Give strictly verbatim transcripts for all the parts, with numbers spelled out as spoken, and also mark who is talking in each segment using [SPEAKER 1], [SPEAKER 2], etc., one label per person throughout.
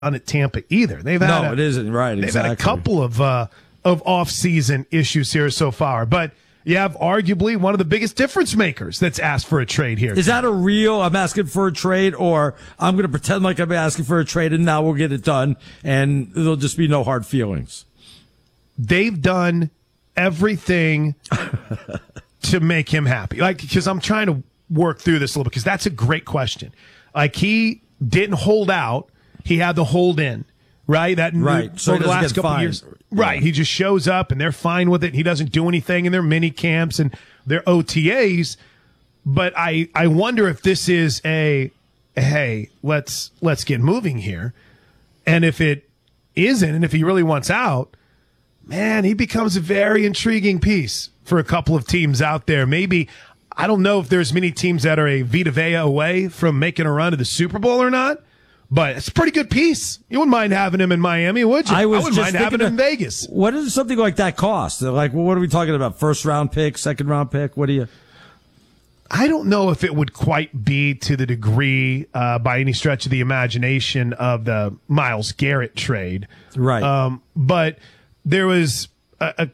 [SPEAKER 1] at Tampa either. They've had
[SPEAKER 2] no,
[SPEAKER 1] a,
[SPEAKER 2] it isn't right.
[SPEAKER 1] They've
[SPEAKER 2] exactly.
[SPEAKER 1] had a couple of uh, of off-season issues here so far, but you have arguably one of the biggest difference makers that's asked for a trade here.
[SPEAKER 2] Is that a real, I'm asking for a trade, or I'm going to pretend like I'm asking for a trade and now we'll get it done and there'll just be no hard feelings?
[SPEAKER 1] They've done everything to make him happy. Like, because I'm trying to work through this a little bit, because that's a great question. Like, he didn't hold out. He had the hold in, right? That
[SPEAKER 2] right.
[SPEAKER 1] New,
[SPEAKER 2] so
[SPEAKER 1] over the last couple of years. Right.
[SPEAKER 2] Yeah.
[SPEAKER 1] He just shows up and they're fine with it. He doesn't do anything in their mini camps and their O T As. But I, I wonder if this is a, hey, let's let's get moving here. And if it isn't, and if he really wants out, man, he becomes a very intriguing piece for a couple of teams out there. Maybe, I don't know if there's many teams that are a Vita Vea away from making a run to the Super Bowl or not. But it's a pretty good piece. You wouldn't mind having him in Miami, would you?
[SPEAKER 2] I, was
[SPEAKER 1] I wouldn't
[SPEAKER 2] just
[SPEAKER 1] mind having him in
[SPEAKER 2] of,
[SPEAKER 1] Vegas.
[SPEAKER 2] What does something like that cost? Like, what are we talking about? First round pick, second round pick? What do you?
[SPEAKER 1] I don't know if it would quite be to the degree, uh, by any stretch of the imagination, of the Myles Garrett trade.
[SPEAKER 2] Right.
[SPEAKER 1] Um, but there was a, a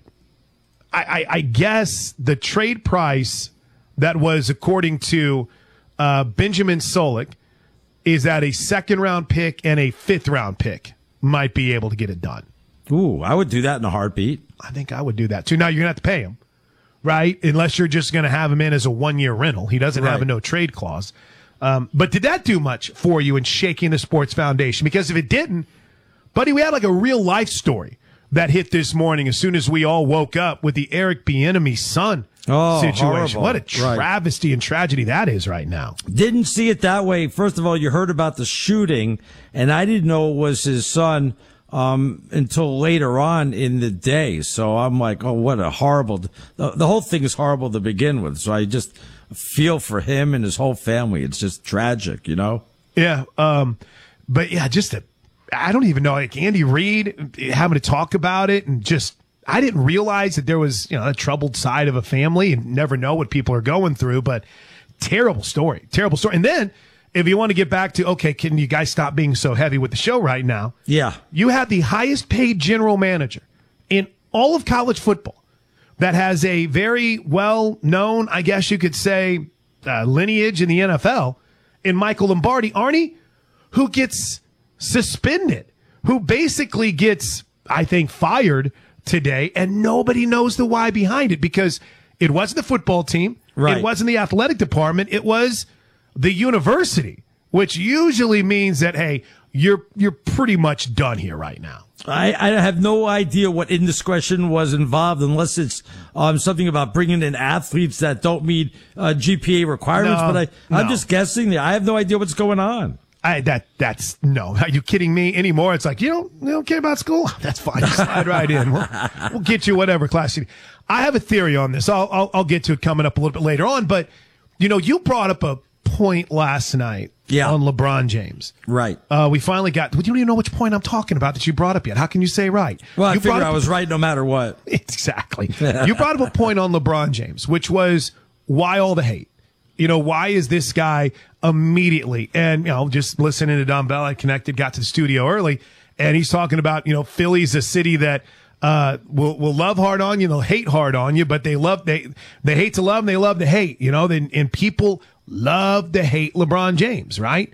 [SPEAKER 1] I, I, I guess the trade price that was, according to uh, Benjamin Solik, is that a second round pick and a fifth round pick might be able to get it done.
[SPEAKER 2] Ooh, I would do that in a heartbeat.
[SPEAKER 1] I think I would do that too. Now you're gonna have to pay him, right? Unless you're just gonna have him in as a one year rental. He doesn't
[SPEAKER 2] right.
[SPEAKER 1] have a no trade clause. Um, but did that do much for you in shaking the sports foundation? Because if it didn't, buddy, we had like a real life story that hit this morning as soon as we all woke up with the Eric Bieniemy's son.
[SPEAKER 2] Oh,
[SPEAKER 1] situation.
[SPEAKER 2] horrible.
[SPEAKER 1] What a travesty right. and tragedy that is right now.
[SPEAKER 2] Didn't see it that way. First of all, you heard about the shooting, and I didn't know it was his son um, until later on in the day. So I'm like, oh, what a horrible. The, the whole thing is horrible to begin with. So I just feel for him and his whole family. It's just tragic, you know?
[SPEAKER 1] Yeah. Um, but yeah, just a, I don't even know, like Andy Reid having to talk about it and just, I didn't realize that there was, you know, a troubled side of a family, and never know what people are going through, but terrible story, terrible story. And then if you want to get back to, okay, can you guys stop being so heavy with the show right now?
[SPEAKER 2] Yeah.
[SPEAKER 1] You have the highest paid general manager in all of college football that has a very well known, I guess you could say, uh, lineage in the N F L in Michael Lombardi, Arnie, who gets suspended, who basically gets, I think, fired today, and nobody knows the why behind it, because it wasn't the football team,
[SPEAKER 2] right.
[SPEAKER 1] It wasn't the athletic department, it was the university, which usually means that, hey, you're you're pretty much done here right now.
[SPEAKER 2] I, I have no idea what indiscretion was involved, unless it's um, something about bringing in athletes that don't meet uh, G P A requirements.
[SPEAKER 1] No,
[SPEAKER 2] but I, I'm
[SPEAKER 1] no.
[SPEAKER 2] just guessing. I have no idea what's going on.
[SPEAKER 1] I, that that's no. Are you kidding me anymore? It's like, you don't you don't care about school? That's fine. Just slide right in. We'll, we'll get you whatever class you need. I have a theory on this. I'll, I'll I'll get to it coming up a little bit later on. But you know, you brought up a point last night
[SPEAKER 2] yeah.
[SPEAKER 1] on LeBron James.
[SPEAKER 2] Right.
[SPEAKER 1] Uh, we finally got. You don't even know which point I'm talking about that you brought up yet. How can you say right?
[SPEAKER 2] Well, I
[SPEAKER 1] you
[SPEAKER 2] figured I
[SPEAKER 1] a,
[SPEAKER 2] was right no matter what.
[SPEAKER 1] Exactly. You brought up a point on LeBron James, which was why all the hate. You know, why is this guy immediately, and, you know, just listening to Don Bell, I connected, got to the studio early, and he's talking about, you know, Philly's a city that uh, will will love hard on you, they'll hate hard on you, but they love, they they hate to love and they love to hate, you know, and, and people love to hate LeBron James, right?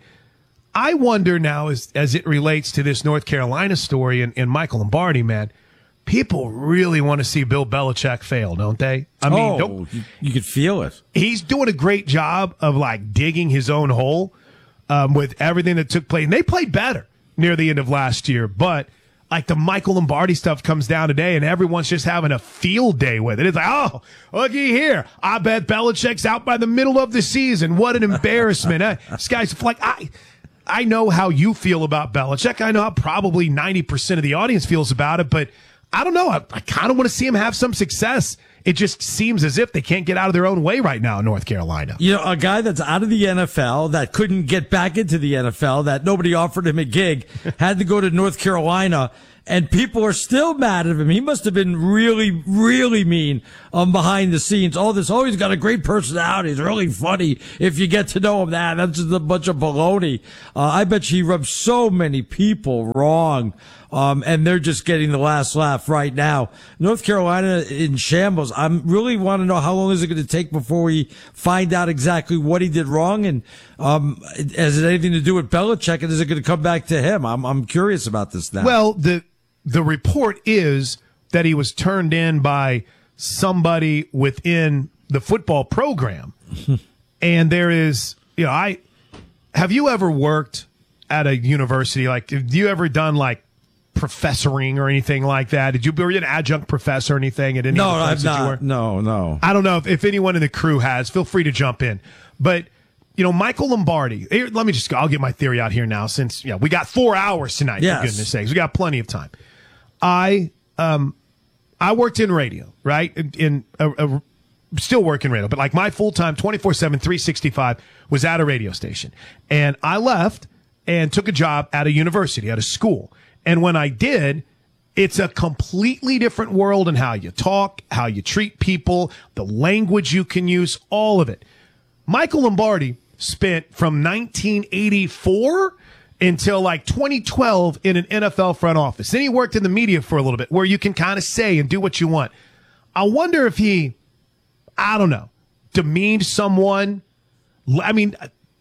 [SPEAKER 1] I wonder now, as as it relates to this North Carolina story and, and Michael Lombardi, man, people really want to see Bill Belichick fail, don't they? I mean,
[SPEAKER 2] oh,
[SPEAKER 1] don't,
[SPEAKER 2] you, you could feel it.
[SPEAKER 1] He's doing a great job of like digging his own hole um, with everything that took place. And they played better near the end of last year, but like the Michael Lombardi stuff comes down today, and everyone's just having a field day with it. It's like, oh, looky here. I bet Belichick's out by the middle of the season. What an embarrassment. uh, this guy's like, I. I know how you feel about Belichick. I know how probably ninety percent of the audience feels about it, but I don't know. I, I kind of want to see him have some success. It just seems as if they can't get out of their own way right now in North Carolina.
[SPEAKER 2] You know, a guy that's out of the N F L, that couldn't get back into the N F L, that nobody offered him a gig, had to go to North Carolina, and people are still mad at him. He must have been really, really mean um, behind the scenes. All this, oh, he's got a great personality. He's really funny if you get to know him. That that's just a bunch of baloney. Uh, I bet you he rubs so many people wrong. Um, and they're just getting the last laugh right now. North Carolina in shambles. I really want to know how long is it going to take before we find out exactly what he did wrong, and um, has it anything to do with Belichick, and is it going to come back to him? I'm I'm curious about this now.
[SPEAKER 1] Well, the the report is that he was turned in by somebody within the football program, and there is, you know, I have you ever worked at a university? Like, have you ever done like professoring or anything like that? Did you were you an adjunct professor or anything at any
[SPEAKER 2] no,
[SPEAKER 1] of the
[SPEAKER 2] I've
[SPEAKER 1] that you were?
[SPEAKER 2] not. No, no.
[SPEAKER 1] I don't know if, if anyone in the crew has. Feel free to jump in. But, you know, Michael Lombardi, here, let me just go. I'll get my theory out here now since, yeah, we got four hours tonight,
[SPEAKER 2] yes.
[SPEAKER 1] for goodness sakes. We got plenty of time. I um I worked in radio, right? In, in a, a, still work in radio, but like my full-time twenty-four seven, three sixty-five was at a radio station. And I left and took a job at a university, at a school. And when I did, it's a completely different world in how you talk, how you treat people, the language you can use, all of it. Michael Lombardi spent from nineteen eighty-four until like twenty twelve in an N F L front office. Then he worked in the media for a little bit where you can kind of say and do what you want. I wonder if he, I don't know, demeaned someone. I mean,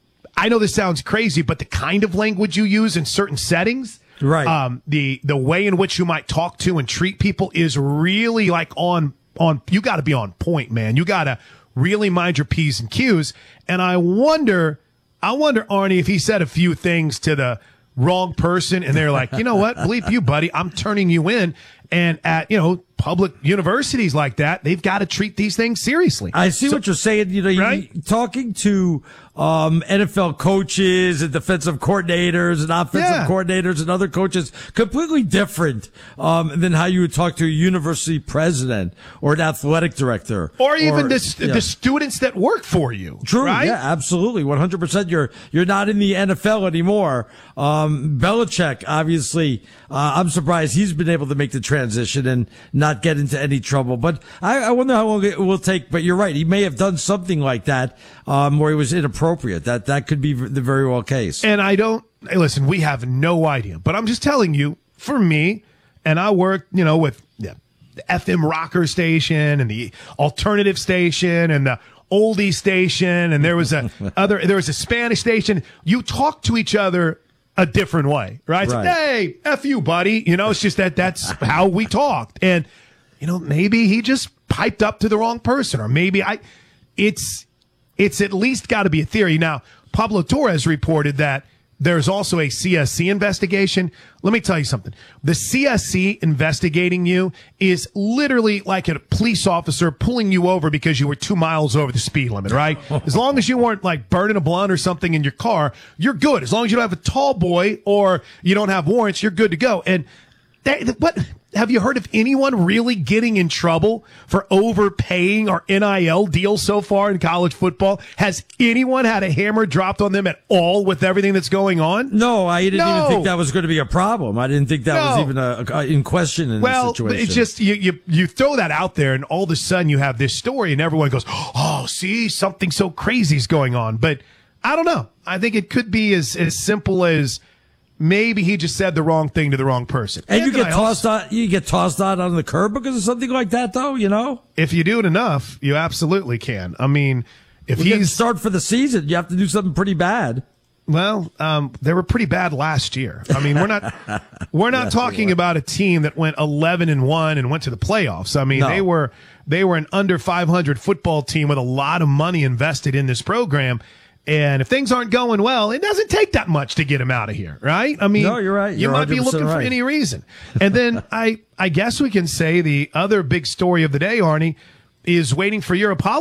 [SPEAKER 1] I know this sounds crazy, but the kind of language you use in certain settings,
[SPEAKER 2] right?
[SPEAKER 1] Um, the the way in which you might talk to and treat people is really like on on. You got to be on point, man. You got to really mind your P's and Q's. And I wonder, I wonder, Arnie, if he said a few things to the wrong person, and they're like, you know what, bleep you, buddy, I'm turning you in. And at, you know, public universities like that, they've got to treat these things seriously.
[SPEAKER 2] I see
[SPEAKER 1] So-
[SPEAKER 2] what you're saying. You know, you,
[SPEAKER 1] Right?
[SPEAKER 2] talking to um, N F L coaches and defensive coordinators and offensive
[SPEAKER 1] Yeah.
[SPEAKER 2] coordinators and other coaches, completely different um, than how you would talk to a university president or an athletic director,
[SPEAKER 1] Or even the,
[SPEAKER 2] yeah.
[SPEAKER 1] the students that work for you.
[SPEAKER 2] True.
[SPEAKER 1] Right?
[SPEAKER 2] Yeah, absolutely. one hundred percent. You're, you're not in the N F L anymore. Um, Belichick, obviously, uh, I'm surprised he's been able to make the transition and not get into any trouble. But I, I wonder how long it will take. But you're right. He may have done something like that, um, where he was inappropriate. That, that could be the very well case.
[SPEAKER 1] And I don't, hey, listen, we have no idea, but I'm just telling you, for me, and I worked, you know, with yeah, the F M rocker station and the alternative station and the oldie station, and there was a other, there was a Spanish station. You talk to each other a different way, right? It's like,
[SPEAKER 2] Right.
[SPEAKER 1] hey, F you, buddy. You know, it's just that that's how we talked. And, you know, maybe he just piped up to the wrong person, or maybe I, it's, it's at least got to be a theory. Now, Pablo Torres reported that there's also a C S C investigation. Let me tell you something. The C S C investigating you is literally like a police officer pulling you over because you were two miles over the speed limit, right? As long as you weren't like burning a blunt or something in your car, you're good. As long as you don't have a tall boy or you don't have warrants, you're good to go. And that, what have you heard of anyone really getting in trouble for overpaying or N I L deals so far in college football? Has anyone had a hammer dropped on them at all with everything that's going on?
[SPEAKER 2] No, I didn't
[SPEAKER 1] No.
[SPEAKER 2] even think that was going to be a problem. I didn't think that was
[SPEAKER 1] No.
[SPEAKER 2] even a, a, in question in
[SPEAKER 1] Well,
[SPEAKER 2] this situation.
[SPEAKER 1] it's just you, you you throw that out there, and all of a sudden you have this story, and everyone goes, "Oh, see, something so crazy is going on." But I don't know. I think it could be as as simple as maybe he just said the wrong thing to the wrong person.
[SPEAKER 2] and you
[SPEAKER 1] then
[SPEAKER 2] get
[SPEAKER 1] I also-
[SPEAKER 2] tossed out, you get tossed out on the curb because of something like that, though. You know,
[SPEAKER 1] If you do it enough, you absolutely can. I mean, if
[SPEAKER 2] you get
[SPEAKER 1] he's
[SPEAKER 2] start for the season, you have to do something pretty bad.
[SPEAKER 1] well, um, they were pretty bad last year. I mean, we're not we're not
[SPEAKER 2] Yes, they
[SPEAKER 1] talking
[SPEAKER 2] were.
[SPEAKER 1] about a team that went eleven and one and went to the playoffs. I mean,
[SPEAKER 2] No.
[SPEAKER 1] they were they were an under five hundred football team with a lot of money invested in this program. And if things aren't going well, it doesn't take that much to get him out of here, right? I mean,
[SPEAKER 2] No, you're right.
[SPEAKER 1] You
[SPEAKER 2] You're
[SPEAKER 1] might be
[SPEAKER 2] one hundred percent
[SPEAKER 1] looking for
[SPEAKER 2] right.
[SPEAKER 1] any reason. And then I I guess we can say the other big story of the day, Arnie, is waiting for your apology.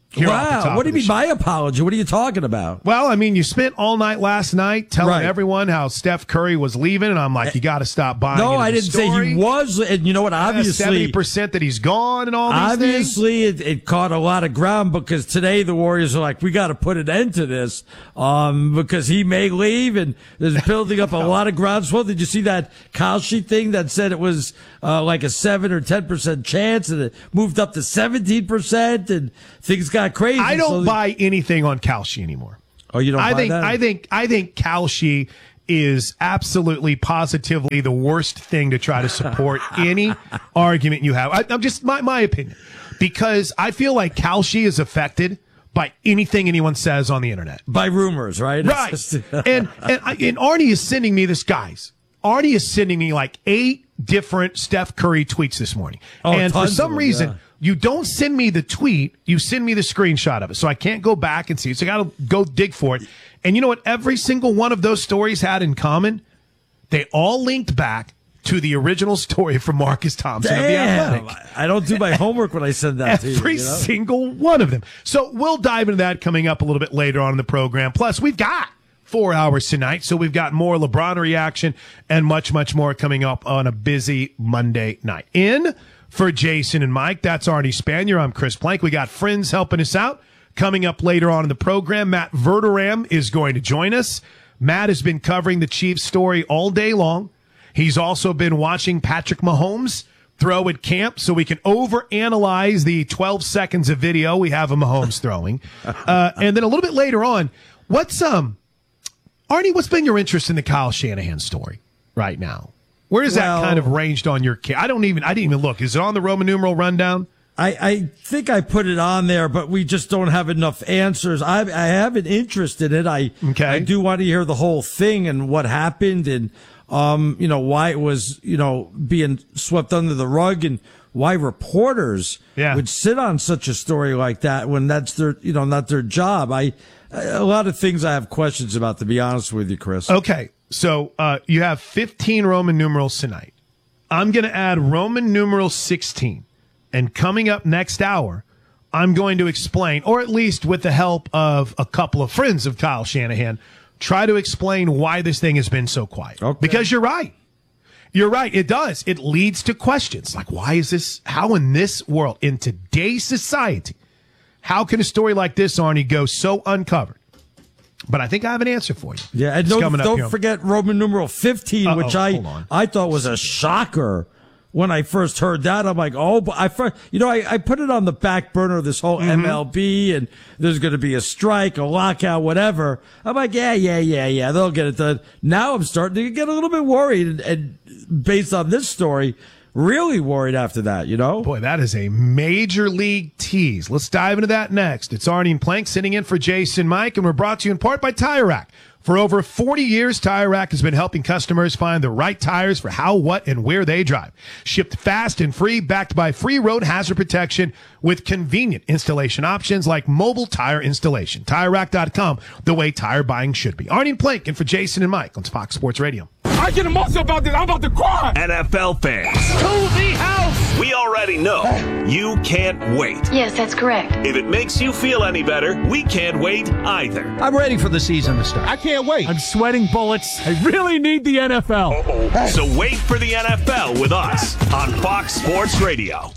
[SPEAKER 1] Here off the
[SPEAKER 2] Wow.
[SPEAKER 1] top
[SPEAKER 2] What do
[SPEAKER 1] of
[SPEAKER 2] you
[SPEAKER 1] the
[SPEAKER 2] mean
[SPEAKER 1] show.
[SPEAKER 2] my apology? What are you talking about?
[SPEAKER 1] Well, I mean, you spent all night last night telling
[SPEAKER 2] Right.
[SPEAKER 1] everyone how Steph Curry was leaving, and I'm like, you got to stop buying
[SPEAKER 2] No,
[SPEAKER 1] into
[SPEAKER 2] I
[SPEAKER 1] the
[SPEAKER 2] didn't
[SPEAKER 1] story.
[SPEAKER 2] say he was. And you know what? Obviously,
[SPEAKER 1] seventy percent that he's gone and all these
[SPEAKER 2] obviously it, it caught a lot of ground because today the Warriors are like, we got to put an end to this um, because he may leave, and there's building up a lot of groundswell. Did you see that Kalshi thing that said it was uh, like a seven or ten percent chance, and it moved up to seventeen percent, and things got crazy.
[SPEAKER 1] I don't
[SPEAKER 2] So-
[SPEAKER 1] buy anything on Kalshi anymore.
[SPEAKER 2] Oh, you don't
[SPEAKER 1] I
[SPEAKER 2] buy
[SPEAKER 1] think
[SPEAKER 2] that?
[SPEAKER 1] I think I think Kalshi is absolutely positively the worst thing to try to support any argument you have. I, I'm just my my opinion, because I feel like Kalshi is affected by anything anyone says on the internet.
[SPEAKER 2] By rumors, right?
[SPEAKER 1] Right.
[SPEAKER 2] It's just-
[SPEAKER 1] and and I- and Arnie is sending me this, guys. Arnie is sending me like eight different Steph Curry tweets this morning.
[SPEAKER 2] Oh,
[SPEAKER 1] and for
[SPEAKER 2] tons
[SPEAKER 1] some
[SPEAKER 2] of them,
[SPEAKER 1] reason,
[SPEAKER 2] yeah.
[SPEAKER 1] you don't send me the tweet, you send me the screenshot of it. So I can't go back and see it. So I got to go dig for it. And you know what every single one of those stories had in common? They all linked back to the original story from Marcus Thompson of The
[SPEAKER 2] Damn,
[SPEAKER 1] Athletic.
[SPEAKER 2] I don't do my homework when I send that to you.
[SPEAKER 1] Every
[SPEAKER 2] you know?
[SPEAKER 1] single one of them. So we'll dive into that coming up a little bit later on in the program. Plus, we've got four hours tonight, so we've got more LeBron reaction and much, much more coming up on a busy Monday night. In for Jason and Mike, that's Arnie Spanier. I'm Chris Plank. We got friends helping us out. Coming up later on in the program, Matt Verderam is going to join us. Matt has been covering the Chiefs story all day long. He's also been watching Patrick Mahomes throw at camp, so we can overanalyze the twelve seconds of video we have of Mahomes throwing. Uh, and then a little bit later on, what's um, Arnie? What's been your interest in the Kyle Shanahan story right now? Where is
[SPEAKER 2] Well-
[SPEAKER 1] that kind of ranged on your? Ca- I don't even. I didn't even look. Is it on the Roman numeral rundown?
[SPEAKER 2] I, I think I put it on there, but we just don't have enough answers. I, I have an interest in it. I,
[SPEAKER 1] Okay.
[SPEAKER 2] I do want to hear the whole thing and what happened and, um, you know, why it was, you know, being swept under the rug and why reporters
[SPEAKER 1] Yeah.
[SPEAKER 2] would sit on such a story like that when that's their, you know, not their job. I, a lot of things I have questions about, to be honest with you, Chris.
[SPEAKER 1] Okay, so uh, you have fifteen Roman numerals tonight. I'm going to add Roman numeral sixteen. And coming up next hour, I'm going to explain, or at least with the help of a couple of friends of Kyle Shanahan, try to explain why this thing has been so quiet.
[SPEAKER 2] Okay.
[SPEAKER 1] Because you're right. You're right. It does. It leads to questions like, why is this, how in this world, in today's society, how can a story like this, Arnie, go so uncovered? But I think I have an answer for you.
[SPEAKER 2] Yeah, and
[SPEAKER 1] It's
[SPEAKER 2] don't,
[SPEAKER 1] coming up
[SPEAKER 2] don't
[SPEAKER 1] here.
[SPEAKER 2] forget Roman numeral fifteen,
[SPEAKER 1] Uh-oh,
[SPEAKER 2] which I
[SPEAKER 1] hold on.
[SPEAKER 2] I thought was a shocker when I first heard that. I'm like, oh, but I first, you know, I, I put it on the back burner of this whole
[SPEAKER 1] Mm-hmm.
[SPEAKER 2] M L B, and there's going to be a strike, a lockout, whatever. I'm like, yeah, yeah, yeah, yeah, they'll get it done. Now I'm starting to get a little bit worried, and, and based on this story, really worried after that, you know?
[SPEAKER 1] Boy, that is a major league tease. Let's dive into that next. It's Arnie and Plank sitting in for Jason Mike, and we're brought to you in part by Tire Rack. For over forty years, Tire Rack has been helping customers find the right tires for how, what, and where they drive. Shipped fast and free, backed by free road hazard protection with convenient installation options like mobile tire installation. Tire Rack dot com, the way tire buying should be. Arnie and Plank, and for Jason and Mike on Fox Sports Radio.
[SPEAKER 3] I get emotional about this. I'm about to cry.
[SPEAKER 4] N F L fans,
[SPEAKER 3] To the house.
[SPEAKER 4] we already know you can't wait.
[SPEAKER 5] Yes, that's correct.
[SPEAKER 4] If it makes you feel any better, we can't wait either.
[SPEAKER 6] I'm ready for the season to start.
[SPEAKER 3] I can't wait. I'm sweating bullets. I really need the N F L.
[SPEAKER 4] So wait for the N F L with us on Fox Sports Radio.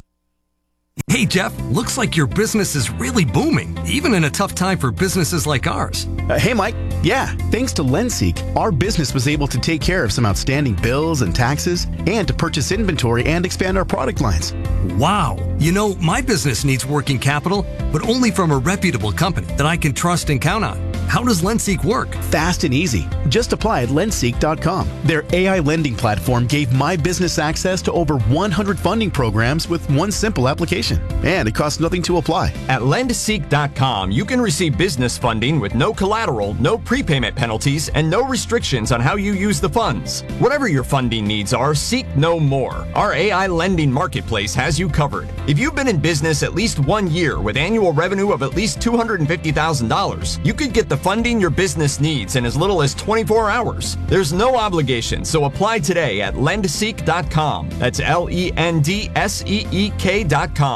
[SPEAKER 7] Hey, Jeff, looks like your business is really booming, even in a tough time for businesses like ours.
[SPEAKER 8] Uh, hey, Mike. Yeah, thanks to LendSeek, our business was able to take care of some outstanding bills and taxes and to purchase inventory and expand our product lines.
[SPEAKER 7] Wow. You know, my business needs working capital, but only from a reputable company that I can trust and count on. How does LendSeek work?
[SPEAKER 8] Fast and easy. Just apply at lendseek dot com. Their A I lending platform gave my business access to over one hundred funding programs with one simple application. And it costs nothing to apply.
[SPEAKER 9] At lendseek dot com, you can receive business funding with no collateral, no prepayment penalties, and no restrictions on how you use the funds. Whatever your funding needs are, seek no more. Our A I lending marketplace has you covered. If you've been in business at least one year with annual revenue of at least two hundred fifty thousand dollars, you could get the funding your business needs in as little as twenty-four hours. There's no obligation, so apply today at lendseek dot com. That's L E N D S E E K dot com.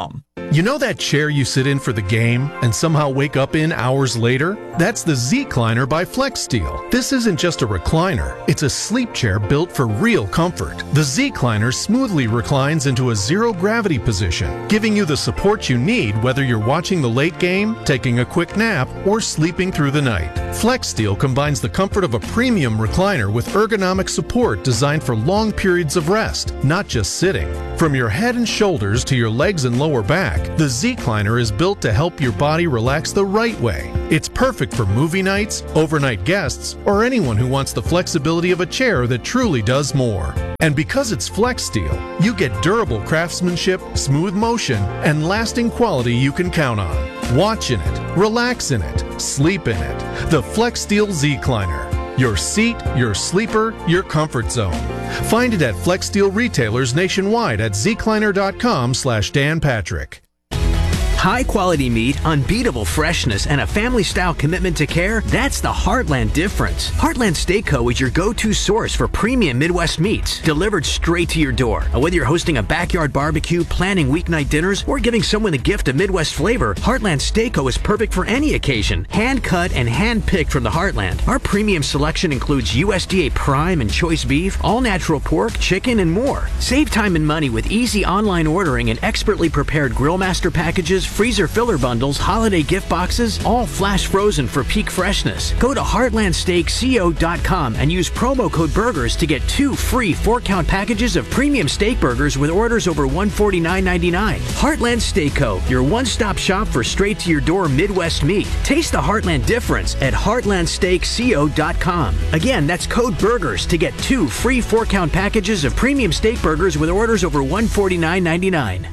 [SPEAKER 5] You know that chair you sit in for the game and somehow wake up in hours later? That's the Z-Cliner by FlexSteel. This isn't just a recliner, it's a sleep chair built for real comfort. The Z-Cliner smoothly reclines into a zero-gravity position, giving you the support you need whether you're watching the late game, taking a quick nap, or sleeping through the night. FlexSteel combines the comfort of a premium recliner with ergonomic support designed for long periods of rest, not just sitting. From your head and shoulders to your legs and lower back, the Z-Cliner is built to help your body relax the right way. It's perfect for movie nights, overnight guests, or anyone who wants the flexibility of a chair that truly does more. And because it's FlexSteel, you get durable craftsmanship, smooth motion, and lasting quality you can count on. Watch in it, relax in it, sleep in it. The FlexSteel Z-Cliner. Your seat, your sleeper, your comfort zone. Find it at FlexSteel retailers nationwide at zcliner.com slash Dan Patrick.
[SPEAKER 6] High quality meat, unbeatable freshness, and a family style commitment to care, that's the Heartland difference. Heartland Steak Co. is your go-to source for premium Midwest meats, delivered straight to your door. And whether you're hosting a backyard barbecue, planning weeknight dinners, or giving someone a gift of Midwest flavor, Heartland Steak Co. is perfect for any occasion. Hand cut and hand picked from the Heartland. Our premium selection includes U S D A prime and choice beef, all natural pork, chicken, and more. Save time and money with easy online ordering and expertly prepared Grillmaster packages, freezer filler bundles, holiday gift boxes, all flash frozen for peak freshness. Go to heartland steak co dot com and use promo code BURGERS to get two free four-count packages of premium steak burgers with orders over one hundred forty-nine ninety-nine. Heartland Steak Co., your one-stop shop for straight-to-your-door Midwest meat. Taste the Heartland difference at heartland steak co dot com. Again, that's code BURGERS to get two free four-count packages of premium steak burgers with orders over one hundred forty-nine ninety-nine.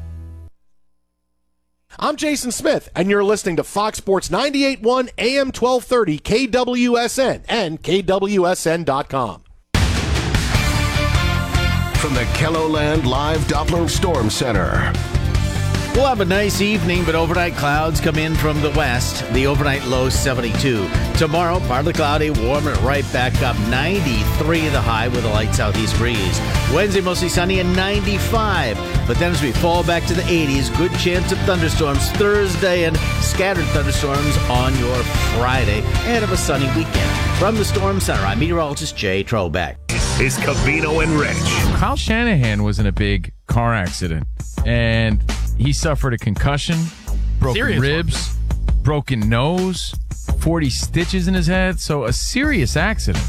[SPEAKER 10] I'm Jason Smith, and you're listening to Fox Sports ninety-eight point one A M twelve thirty K W S N and K W S N dot com.
[SPEAKER 11] From the KELOLAND Live Doppler Storm Center.
[SPEAKER 12] We'll have a nice evening, but overnight clouds come in from the west. The overnight low seventy-two. Tomorrow, partly cloudy, warm it right back up. ninety-three the high with a light southeast breeze. Wednesday, mostly sunny and ninety-five. But then as we fall back to the eighties, good chance of thunderstorms Thursday and scattered thunderstorms on your Friday. Ahead of a sunny weekend. From the Storm Center, I'm meteorologist Jay Trobeck.
[SPEAKER 4] Is Covino and Rich.
[SPEAKER 13] Kyle Shanahan was in a big car accident, and he suffered a concussion, broken serious ribs, one. broken nose, forty stitches in his head. So a serious accident.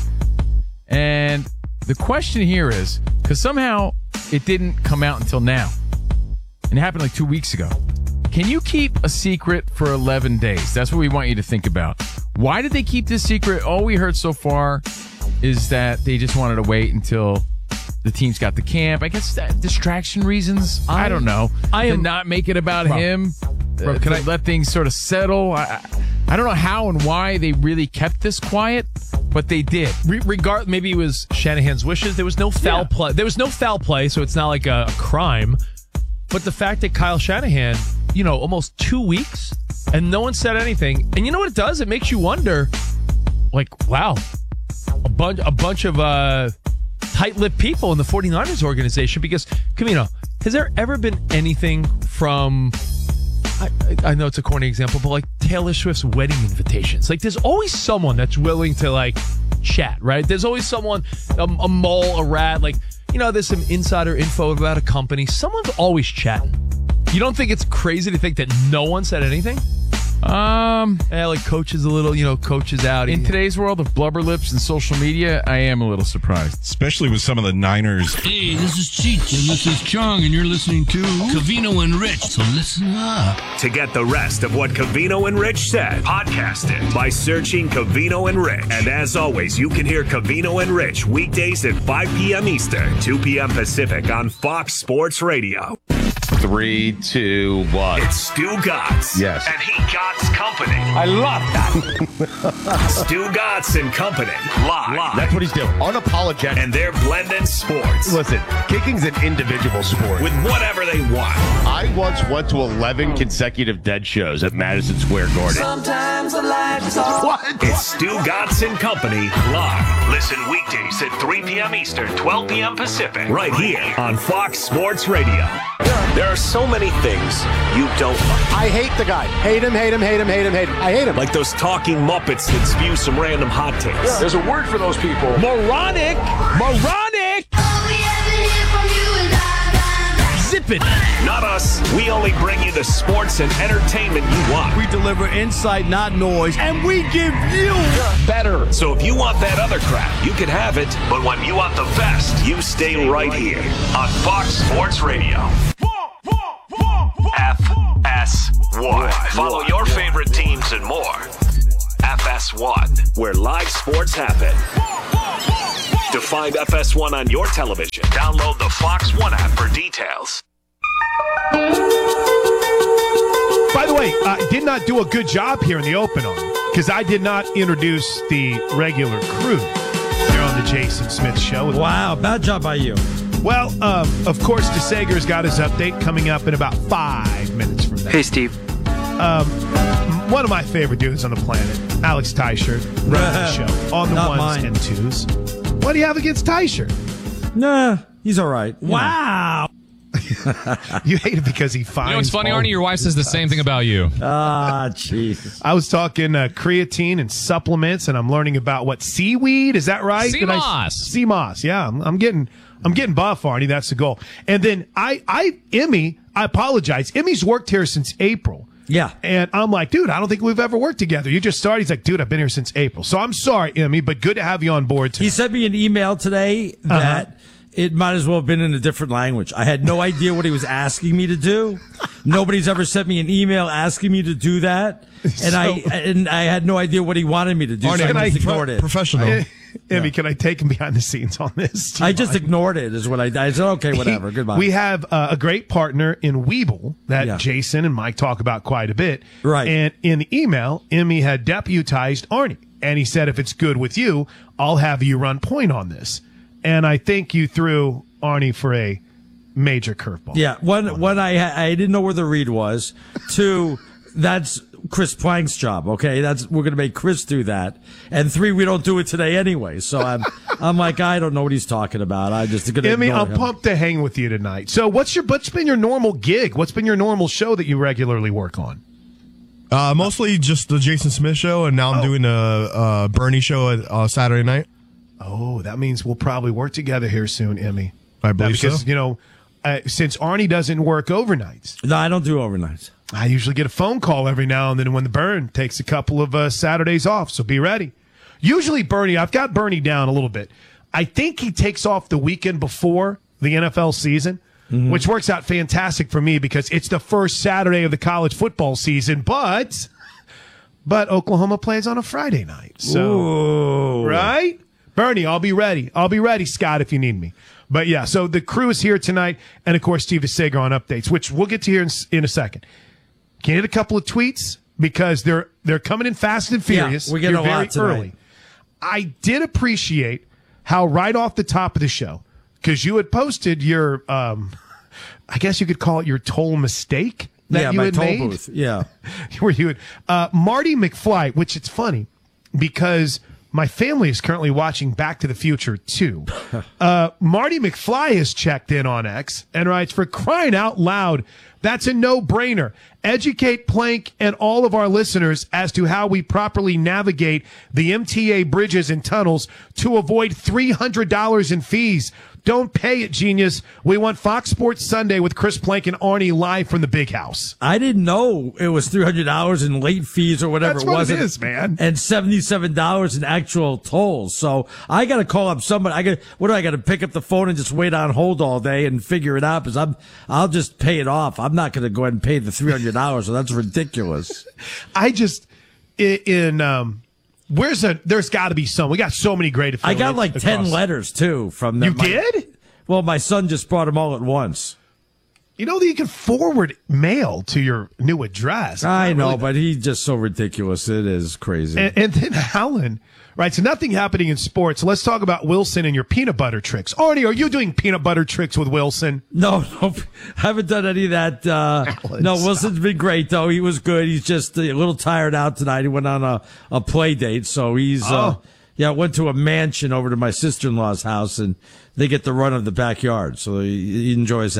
[SPEAKER 13] And the question here is, because somehow it didn't come out until now, and it happened like two weeks ago. Can you keep a secret for eleven days? That's what we want you to think about. Why did they keep this secret? All we heard so far is that they just wanted to wait until the team's got the camp. I guess that distraction reasons. I, I don't know. I am to not make it about bro, him. Bro, uh, can I let things sort of settle? I, I don't know how and why they really kept this quiet, but they did.
[SPEAKER 14] Re- regard, maybe it was Shanahan's wishes. There was no foul yeah. play. There was no foul play, so it's not like a, a crime. But the fact that Kyle Shanahan, you know, almost two weeks and no one said anything, and you know what it does? It makes you wonder, like, wow, a bunch, a bunch of uh, tight-lipped people in the 49ers organization. Because, Camino, has there ever been anything from, I, I know it's a corny example, but like Taylor Swift's wedding invitations? Like, there's always someone that's willing to like chat, right? There's always someone, a, a mole, a rat, like, you know, there's some insider info about a company. Someone's always chatting. You don't think it's crazy to think that no one said anything?
[SPEAKER 13] Um,
[SPEAKER 14] yeah, like coaches a little, you know, coaches out.
[SPEAKER 13] In today's world of blubber lips and social media, I am a little surprised.
[SPEAKER 15] Especially with some of the Niners.
[SPEAKER 16] Hey, this is Cheech, and this is Chung, and you're listening to Covino and Rich, so listen up.
[SPEAKER 4] To get the rest of what Covino and Rich said, podcast it by searching Covino and Rich. And as always, you can hear Covino and Rich weekdays at five p.m. Eastern, two p.m. Pacific on Fox Sports Radio.
[SPEAKER 17] Three, two, one.
[SPEAKER 4] It's Stu Gotts.
[SPEAKER 17] Yes.
[SPEAKER 4] And he Gotts Company.
[SPEAKER 17] I love that.
[SPEAKER 4] Stu Gotts and Company. Live. Live.
[SPEAKER 17] That's what he's doing. Unapologetic.
[SPEAKER 4] And they're blending sports.
[SPEAKER 17] Listen, kicking's an individual sport.
[SPEAKER 4] With whatever they want.
[SPEAKER 17] I once went to eleven consecutive dead shows at Madison Square Garden.
[SPEAKER 4] Sometimes the lights off. What? It's Stu Gotts and Company. Live. Listen weekdays at three p.m. Eastern, twelve p.m. Pacific. Right here on Fox Sports Radio. There are so many things you don't like.
[SPEAKER 10] I hate the guy. Hate him, hate him, hate him, hate him, hate him. I hate him.
[SPEAKER 4] Like those talking Muppets that spew some random hot takes.
[SPEAKER 10] Yeah, there's a word for those people.
[SPEAKER 14] Moronic! Moronic! Zip it!
[SPEAKER 4] Not us. We only bring you the sports and entertainment you want.
[SPEAKER 3] We deliver insight, not noise, and we give you
[SPEAKER 4] better. So if you want that other crap, you can have it. But when you want the best, you stay right here on Fox Sports Radio. F S one. Follow your favorite teams and more. F S one, where live sports happen. To find F S one on your television, download the Fox One app for details.
[SPEAKER 1] By the way, I did not do a good job here in the open on because I did not introduce the regular crew here on the Jason Smith Show.
[SPEAKER 2] Wow, bad job by you.
[SPEAKER 1] Well, um, of course, DeSager's got his update coming up in about five minutes from now.
[SPEAKER 18] Hey, Steve.
[SPEAKER 1] Um, one of my favorite dudes on the planet, Alex Teicher, runs the show on the
[SPEAKER 2] Not
[SPEAKER 1] ones
[SPEAKER 2] mine.
[SPEAKER 1] and twos. What do you have against Teicher?
[SPEAKER 2] Nah, he's all right.
[SPEAKER 1] Wow. You hate it because he finds.
[SPEAKER 19] You know what's funny, Arnie? Your wife says the same thing about you.
[SPEAKER 2] Ah, jeez.
[SPEAKER 1] I was talking uh, creatine and supplements, and I'm learning about what seaweed. Is that right?
[SPEAKER 19] Sea
[SPEAKER 1] Did I-
[SPEAKER 19] moss.
[SPEAKER 1] Sea moss. Yeah, I'm, I'm getting, I'm getting buff, Arnie. That's the goal. And then I, I, Emmy. I apologize. Emmy's worked here since April.
[SPEAKER 2] Yeah.
[SPEAKER 1] And I'm like, dude, I don't think we've ever worked together. You just started. He's like, dude, I've been here since April. So I'm sorry, Emmy, but good to have you on board today.
[SPEAKER 2] He sent me an email today that
[SPEAKER 1] Uh-huh.
[SPEAKER 2] it might as well have been in a different language. I had no idea what he was asking me to do. Nobody's ever sent me an email asking me to do that. And
[SPEAKER 1] So-
[SPEAKER 2] I and I had no idea what he wanted me to do.
[SPEAKER 1] Arnie,
[SPEAKER 2] so
[SPEAKER 1] can
[SPEAKER 2] I
[SPEAKER 1] I-
[SPEAKER 2] just ignored it.
[SPEAKER 1] I- Emmy, can I take him behind the scenes on this?
[SPEAKER 2] I just ignored it is what I, I said. Okay, whatever. Goodbye.
[SPEAKER 1] We have uh, a great partner in Weeble that
[SPEAKER 2] Yeah.
[SPEAKER 1] Jason and Mike talk about quite a bit.
[SPEAKER 2] Right.
[SPEAKER 1] And in the email, Emmy had deputized Arnie. And he said, if it's good with you, I'll have you run point on this. And I think you threw Arnie for a major curveball.
[SPEAKER 2] Yeah, one, one I I didn't know where the read was. Two, that's Chris Plank's job. Okay, that's we're gonna make Chris do that. And three, we don't do it today anyway. So I'm I'm like I don't know what he's talking about. I just gonna
[SPEAKER 1] Emmy,
[SPEAKER 2] ignore
[SPEAKER 1] I'm
[SPEAKER 2] him.
[SPEAKER 1] pumped to hang with you tonight. So what's your what's been your normal gig? What's been your normal show that you regularly work on?
[SPEAKER 20] Uh, mostly just the Jason Smith show, and now I'm doing a, a Bernie show at uh, Saturday night.
[SPEAKER 1] Oh, that means we'll probably work together here soon, Emmy.
[SPEAKER 20] I believe
[SPEAKER 1] That- because,
[SPEAKER 20] so.
[SPEAKER 1] you know, uh, since Arnie doesn't work overnights.
[SPEAKER 2] No, I don't do overnights.
[SPEAKER 1] I usually get a phone call every now and then when the Burn takes a couple of uh, Saturdays off, so be ready. Usually Bernie, I've got Bernie down a little bit. I think he takes off the weekend before the N F L season,
[SPEAKER 2] Mm-hmm.
[SPEAKER 1] which works out fantastic for me because it's the first Saturday of the college football season, but but Oklahoma plays on a Friday night. So,
[SPEAKER 2] Ooh.
[SPEAKER 1] right? Bernie, I'll be ready. I'll be ready, Scott, if you need me. But yeah, so the crew is here tonight, and of course, Steve DeSager on updates, which we'll get to here in, in a second. Can you hit a couple of tweets because they're they're coming in fast and furious.
[SPEAKER 2] Yeah, we get
[SPEAKER 1] You're
[SPEAKER 2] a
[SPEAKER 1] very
[SPEAKER 2] lot tonight.
[SPEAKER 1] early. I did appreciate how right off the top of the show, because you had posted your, um, I guess you could call it your toll mistake that
[SPEAKER 2] yeah,
[SPEAKER 1] you
[SPEAKER 2] my
[SPEAKER 1] had
[SPEAKER 2] toll
[SPEAKER 1] made.
[SPEAKER 2] booth. Yeah.
[SPEAKER 1] Where you would, uh, Marty McFly, which it's funny because my family is currently watching Back to the Future two. Uh, Marty McFly has checked in on X and writes, for crying out loud, that's a no-brainer. Educate Plank and all of our listeners as to how we properly navigate the M T A bridges and tunnels to avoid three hundred dollars in fees. Don't pay it, genius. We want Fox Sports Sunday with Chris Plank and Arnie live from the big house.
[SPEAKER 2] I didn't know it was three hundred dollars in late fees or whatever
[SPEAKER 1] That's
[SPEAKER 2] it
[SPEAKER 1] what
[SPEAKER 2] was.
[SPEAKER 1] it is, man.
[SPEAKER 2] And seventy-seven dollars in actual tolls. So I got to call up somebody. I got, what do I got to pick up the phone and just wait on hold all day and figure it out? Because I'm, I'll just pay it off. I'm not going to go ahead and pay the three hundred dollars. So that's ridiculous.
[SPEAKER 1] I just, i- in, um, where's a, there's got to be some. We got so many great
[SPEAKER 2] I got
[SPEAKER 1] affiliates
[SPEAKER 2] like ten
[SPEAKER 1] across-
[SPEAKER 2] letters too from them.
[SPEAKER 1] You did?
[SPEAKER 2] Well, my son just brought them all at once.
[SPEAKER 1] You know that you can forward mail to your new address.
[SPEAKER 2] I
[SPEAKER 1] Not
[SPEAKER 2] know,
[SPEAKER 1] really-
[SPEAKER 2] but he's just so ridiculous. It is crazy.
[SPEAKER 1] And, and then Howland, right? So nothing happening in sports. Let's talk about Wilson and your peanut butter tricks. Arnie, are you doing peanut butter tricks with Wilson?
[SPEAKER 2] No, no, I haven't done any of that. Uh,
[SPEAKER 1] Alan,
[SPEAKER 2] no,
[SPEAKER 1] stop.
[SPEAKER 2] Wilson's been great though. He was good. He's just a little tired out tonight. He went on a, a play date, so he's uh,
[SPEAKER 1] Oh.
[SPEAKER 2] yeah went to a mansion over to my sister in law's house, and they get the run of the backyard, so he, he enjoys that.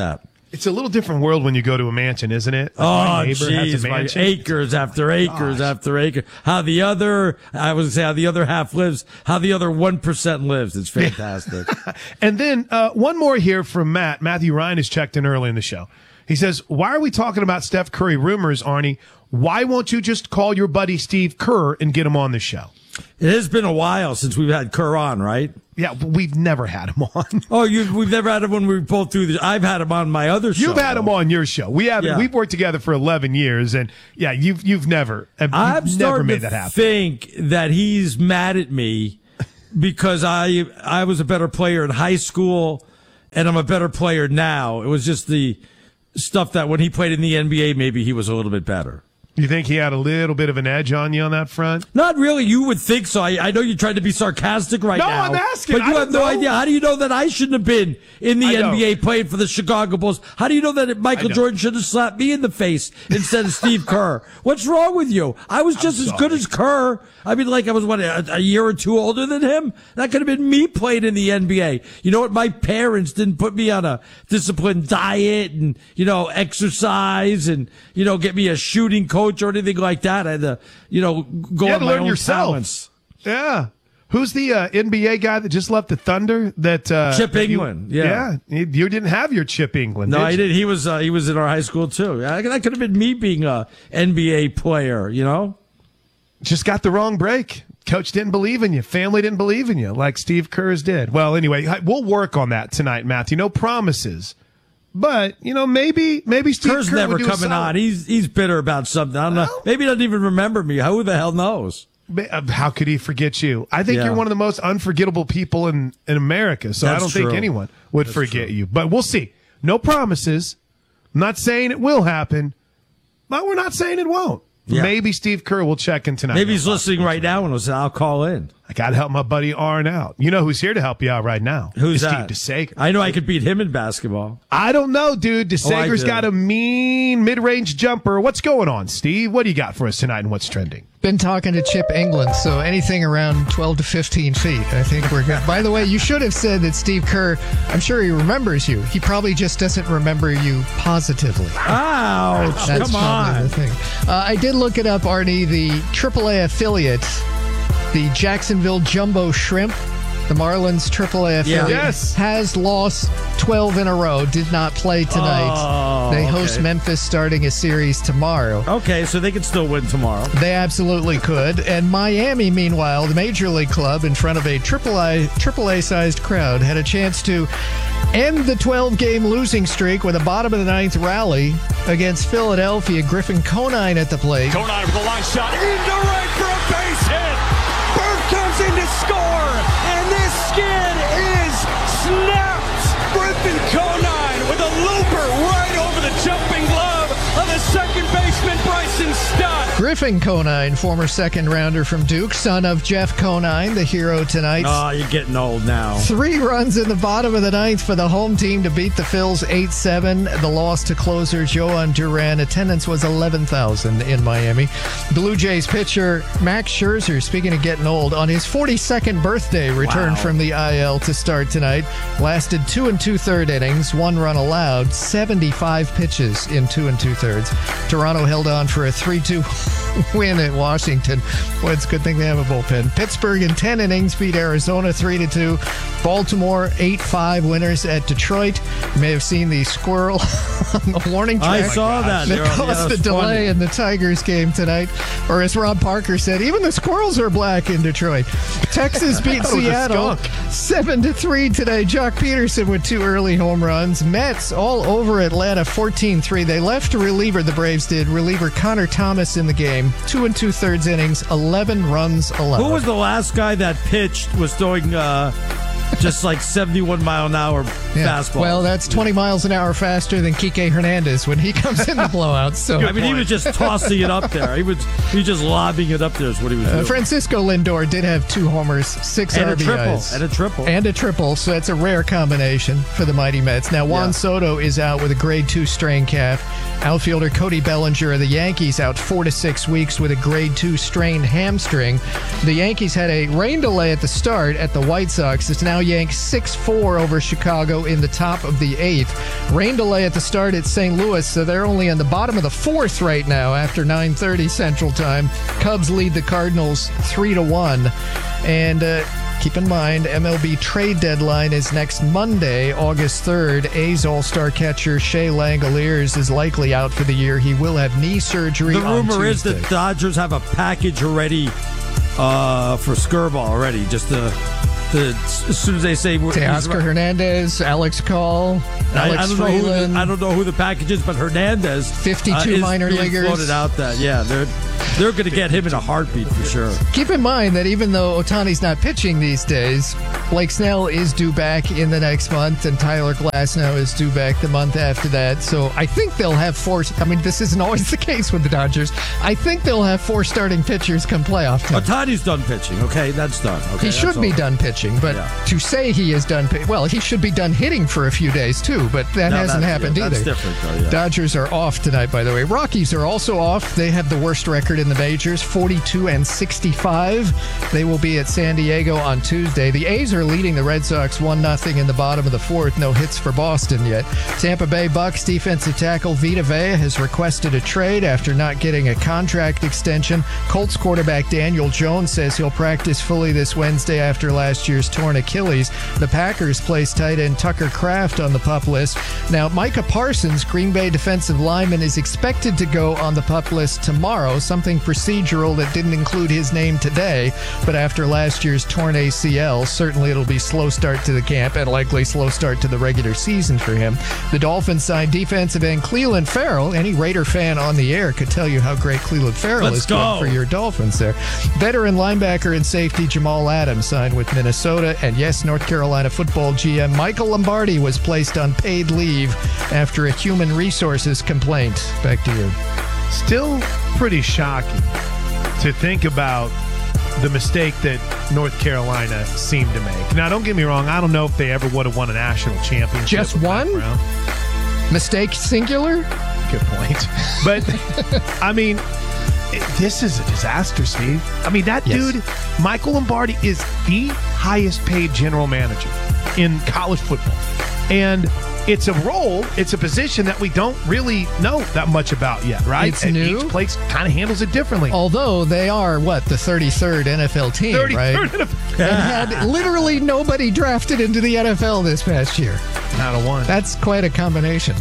[SPEAKER 1] It's a little different world when you go to a mansion, isn't it? Like
[SPEAKER 2] Oh,
[SPEAKER 1] my neighbor has
[SPEAKER 2] jeez,
[SPEAKER 1] a
[SPEAKER 2] my
[SPEAKER 1] mansion.
[SPEAKER 2] acres after acres
[SPEAKER 1] Gosh.
[SPEAKER 2] after acres. How the other, I would say how the other half lives, how the other one percent lives. It's fantastic.
[SPEAKER 1] And then uh, one more here from Matt. Matthew Ryan has checked in early in the show. He says, why are we talking about Steph Curry rumors, Arnie? Why won't you just call your buddy Steve Kerr and get him on the show?
[SPEAKER 2] It has been a while since we've had Kerr on, right?
[SPEAKER 1] Yeah, but we've never had him on.
[SPEAKER 2] Oh, you we've never had him when we both through the. I've had him on my other show.
[SPEAKER 1] You've had him on your show. We haven't.
[SPEAKER 2] Yeah.
[SPEAKER 1] We've worked together for eleven years, and yeah, you've you've never. You've
[SPEAKER 2] I'm
[SPEAKER 1] never
[SPEAKER 2] starting
[SPEAKER 1] made
[SPEAKER 2] to
[SPEAKER 1] that happen.
[SPEAKER 2] think that he's mad at me because I I was a better player in high school, and I'm a better player now. It was just the stuff that when he played in the N B A, maybe he was a little bit better.
[SPEAKER 1] You think he had a little bit of an edge on you on that front?
[SPEAKER 2] Not really. You would think so. I, I know you're trying to be sarcastic right
[SPEAKER 1] No,
[SPEAKER 2] now.
[SPEAKER 1] I'm asking.
[SPEAKER 2] But you
[SPEAKER 1] I
[SPEAKER 2] have
[SPEAKER 1] don't
[SPEAKER 2] no
[SPEAKER 1] know.
[SPEAKER 2] idea. How do you know that I shouldn't have been in the
[SPEAKER 1] I
[SPEAKER 2] N B A
[SPEAKER 1] don't.
[SPEAKER 2] playing for the Chicago Bulls? How do you know that Michael
[SPEAKER 1] don't.
[SPEAKER 2] Jordan should have slapped me in the face instead of Steve Kerr? What's wrong with you? I was just
[SPEAKER 1] I'm
[SPEAKER 2] as
[SPEAKER 1] sorry.
[SPEAKER 2] good as Kerr. I mean, like I was, what, a, a year or two older than him? That could have been me playing in the N B A. You know what? My parents didn't put me on a disciplined diet and, you know, exercise and, you know, get me a shooting coach or anything like that. I had to, you know, go
[SPEAKER 1] You had
[SPEAKER 2] on
[SPEAKER 1] to
[SPEAKER 2] my
[SPEAKER 1] learn
[SPEAKER 2] own
[SPEAKER 1] yourself.
[SPEAKER 2] talents.
[SPEAKER 1] Yeah. Who's the uh, N B A guy that just left the Thunder? That uh,
[SPEAKER 2] Chip
[SPEAKER 1] that you-
[SPEAKER 2] England, yeah.
[SPEAKER 1] yeah. You you didn't have your Chip England.
[SPEAKER 2] No,
[SPEAKER 1] did
[SPEAKER 2] I
[SPEAKER 1] you?
[SPEAKER 2] did. He was uh, he was in our high school too. Yeah, that could have been me being a N B A player. You know,
[SPEAKER 1] Just got the wrong break. Coach didn't believe in you. Family didn't believe in you, like Steve Kerr's did. Well, anyway, hi- we'll work on that tonight, Matthew. No promises, but you know, maybe maybe Steve
[SPEAKER 2] Kerr's
[SPEAKER 1] Kerr
[SPEAKER 2] never
[SPEAKER 1] would do a
[SPEAKER 2] coming
[SPEAKER 1] solid.
[SPEAKER 2] on. He's he's bitter about something. I don't know. Maybe he doesn't even remember me. Who the hell knows?
[SPEAKER 1] Uh, How could he forget you? I think
[SPEAKER 2] Yeah.
[SPEAKER 1] you're one of the most unforgettable people in, in America. So I
[SPEAKER 2] That's
[SPEAKER 1] don't think
[SPEAKER 2] true.
[SPEAKER 1] anyone would
[SPEAKER 2] That's
[SPEAKER 1] forget
[SPEAKER 2] true.
[SPEAKER 1] you. But we'll see. No promises. I'm not saying it will happen, but we're not saying it won't.
[SPEAKER 2] Yeah.
[SPEAKER 1] Maybe Steve Kerr will check in tonight.
[SPEAKER 2] Maybe he's listening right now and will say, "I'll call in."
[SPEAKER 1] I got to help my buddy Arn out. You know who's here to help you out right now?
[SPEAKER 2] Who's
[SPEAKER 1] It's
[SPEAKER 2] that?
[SPEAKER 1] Steve DeSager.
[SPEAKER 2] I know I could beat him in basketball.
[SPEAKER 1] I don't know, dude.
[SPEAKER 2] Oh, I
[SPEAKER 1] DeSager's
[SPEAKER 2] do.
[SPEAKER 1] got a mean mid-range jumper. What's going on, Steve? What do you got for us tonight and what's trending?
[SPEAKER 18] Been talking to Chip England, so anything around twelve to fifteen feet, I think we're good. By the way, you should have said that Steve Kerr, I'm sure he remembers you. He probably just doesn't remember you positively.
[SPEAKER 2] Ouch.
[SPEAKER 18] That's
[SPEAKER 2] Come
[SPEAKER 18] probably
[SPEAKER 2] on.
[SPEAKER 18] the thing. Uh, I did look it up, Arnie. The triple A affiliate, the Jacksonville Jumbo Shrimp, the Marlins triple A affiliate,
[SPEAKER 1] Yes.
[SPEAKER 18] has lost twelve in a row, did not play tonight.
[SPEAKER 2] Oh,
[SPEAKER 18] they host
[SPEAKER 2] okay.
[SPEAKER 18] Memphis starting a series tomorrow.
[SPEAKER 2] Okay, so they could still win tomorrow.
[SPEAKER 18] They absolutely could. And Miami, meanwhile, the major league club, in front of a triple A, triple A sized crowd, had a chance to end the twelve-game losing streak with a bottom of the ninth rally against Philadelphia. Griffin Conine at the plate.
[SPEAKER 21] Conine with a line shot into right for a base hit. Burke comes in to score, and this skid is snapped. Griffin Conine with a looper right over the jumping glove of the second baseman Bryson Stott.
[SPEAKER 18] Griffin Conine, former second-rounder from Duke, son of Jeff Conine, the hero tonight.
[SPEAKER 2] Oh, you're getting old now.
[SPEAKER 18] Three runs in the bottom of the ninth for the home team to beat the Phils eight seven. The loss to closer Joan Duran. Attendance was eleven thousand in Miami. Blue Jays pitcher Max Scherzer, speaking of getting old, on his forty-second birthday, returned
[SPEAKER 2] Wow.
[SPEAKER 18] from the I L to start tonight. Lasted two and two-third innings, one run allowed, seventy-five pitches in two and two-thirds. Toronto held on for a three two win at Washington. Well, it's a good thing they have a bullpen. Pittsburgh in ten innings beat Arizona three to two. Baltimore eight five winners at Detroit. You may have seen the squirrel on the warning track.
[SPEAKER 2] I saw that.
[SPEAKER 18] That
[SPEAKER 2] They're- yeah,
[SPEAKER 18] caused the
[SPEAKER 2] that's
[SPEAKER 18] delay
[SPEAKER 2] funny.
[SPEAKER 18] in the Tigers game tonight. Or as Rob Parker said, even the squirrels are black in Detroit. Texas beat
[SPEAKER 1] That was a
[SPEAKER 18] Seattle
[SPEAKER 1] skunk.
[SPEAKER 18] seven to three today. Jock Peterson with two early home runs. Mets all over Atlanta fourteen three. They left a reliever, the Braves did, reliever Connor Thomas in the game. Two and two thirds innings, eleven runs allowed.
[SPEAKER 2] Who was the last guy that pitched was throwing uh, just like seventy-one mile an hour fastball?
[SPEAKER 18] Well, that's twenty miles an hour faster than Kike Hernandez when he comes in the blowouts. So
[SPEAKER 2] I mean, he was just tossing it up there. He was he was just lobbing it up there. Is what he was
[SPEAKER 18] Uh,
[SPEAKER 2] doing.
[SPEAKER 18] Francisco Lindor did have two homers, six
[SPEAKER 2] And a
[SPEAKER 18] R B Is.
[SPEAKER 2] triple. And a triple.
[SPEAKER 18] And a triple, so that's a rare combination for the mighty Mets. Now, Juan
[SPEAKER 2] Yeah.
[SPEAKER 18] Soto is out with a grade two strain calf. Outfielder Cody Bellinger of the Yankees out four to six weeks with a grade two strained hamstring. The Yankees had a rain delay at the start at the White Sox. It's now now yank six four over Chicago in the top of the eighth. Rain delay at the start at Saint Louis, so they're only on the bottom of the fourth right now after nine thirty Central Time. Cubs lead the Cardinals three to one. And uh, keep in mind, M L B trade deadline is next Monday, August third. A's all-star catcher Shea Langoliers is likely out for the year. He will have knee surgery
[SPEAKER 2] The
[SPEAKER 18] on
[SPEAKER 2] rumor is
[SPEAKER 18] Tuesday.
[SPEAKER 2] that Dodgers have a package already uh, for Skirbo already. Just to, to, as soon as they say
[SPEAKER 18] Teoscar Hernandez, Alex Call, Alex
[SPEAKER 2] I, I don't know who
[SPEAKER 18] Freeland.
[SPEAKER 2] the, I don't know who the package is, but Hernandez,
[SPEAKER 18] fifty-two
[SPEAKER 2] uh, is
[SPEAKER 18] minor
[SPEAKER 2] being
[SPEAKER 18] leaguers.
[SPEAKER 2] floated out that yeah, they're they're going to get him in a heartbeat for sure.
[SPEAKER 18] Keep in mind that even though Ohtani's not pitching these days, Blake Snell is due back in the next month, and Tyler Glasnow is due back the month after that. So I think they'll have four. I mean, this isn't always the case with the Dodgers. I think they'll have four starting pitchers come playoff time.
[SPEAKER 2] Ohtani's done pitching. Okay, that's done. Okay,
[SPEAKER 18] he should
[SPEAKER 2] that's
[SPEAKER 18] be
[SPEAKER 2] all.
[SPEAKER 18] done pitching, but
[SPEAKER 2] Yeah.
[SPEAKER 18] to say he is done, pi- well, he should be done hitting for a few days too. But that
[SPEAKER 2] No,
[SPEAKER 18] hasn't
[SPEAKER 2] that's-
[SPEAKER 18] happened
[SPEAKER 2] yeah,
[SPEAKER 18] either.
[SPEAKER 2] that's different, though, yeah.
[SPEAKER 18] Dodgers are off tonight, by the way. Rockies are also off. They have the worst record in the majors, forty-two and sixty-five. They will be at San Diego on Tuesday. The A's are leading the Red Sox one nothing in the bottom of the fourth. No hits for Boston yet. Tampa Bay Bucks defensive tackle Vita Vea has requested a trade after not getting a contract extension. Colts quarterback Daniel Jones says he'll practice fully this Wednesday after last year's torn Achilles. The Packers placed tight end Tucker Kraft on the PUP list. Now, Micah Parsons, Green Bay defensive lineman, is expected to go on the PUP list tomorrow, something procedural that didn't include his name today. But after last year's torn A C L, certainly it'll be slow start to the camp and likely slow start to the regular season for him. The Dolphins signed defensive end Cleveland Farrell. Any Raider fan on the air could tell you how great Cleveland Farrell
[SPEAKER 2] Let's
[SPEAKER 18] is doing
[SPEAKER 2] go.
[SPEAKER 18] for your Dolphins there. Veteran linebacker and safety Jamal Adams signed with Minnesota. And yes, North Carolina football G M Michael Lombardi was placed on paid leave after a human resources complaint. Back to you.
[SPEAKER 1] Still pretty shocking to think about the mistake that North Carolina seemed to make. Now, don't get me wrong. I don't know if they ever would have won a national championship.
[SPEAKER 18] Just
[SPEAKER 1] with
[SPEAKER 18] one?
[SPEAKER 1] Matt Brown.
[SPEAKER 18] Mistake singular?
[SPEAKER 1] Good point. But, I mean, it- this is a disaster, Steve. I mean, that
[SPEAKER 18] Yes.
[SPEAKER 1] dude, Michael Lombardi, is the highest paid general manager in college football. And it's a role, it's a position that we don't really know that much about yet, right?
[SPEAKER 18] It's
[SPEAKER 1] And
[SPEAKER 18] new.
[SPEAKER 1] Each place kind of handles it differently.
[SPEAKER 18] Although they are, what, the thirty-third N F L team, right?
[SPEAKER 1] thirty-third N F L.
[SPEAKER 18] And had literally nobody drafted into the N F L this past year.
[SPEAKER 1] Not a one.
[SPEAKER 18] That's quite a combination.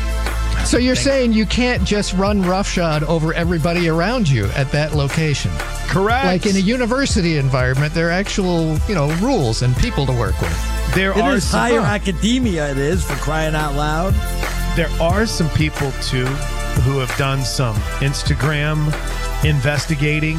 [SPEAKER 18] So you're saying you can't just run roughshod over everybody around you at that location?
[SPEAKER 1] Correct.
[SPEAKER 18] Like in a university environment, there are actual, you know, rules and people to work with.
[SPEAKER 1] There
[SPEAKER 2] It
[SPEAKER 1] are
[SPEAKER 2] is
[SPEAKER 1] some,
[SPEAKER 2] higher academia. It is, for crying out loud.
[SPEAKER 1] there are some people too who have done some Instagram investigating.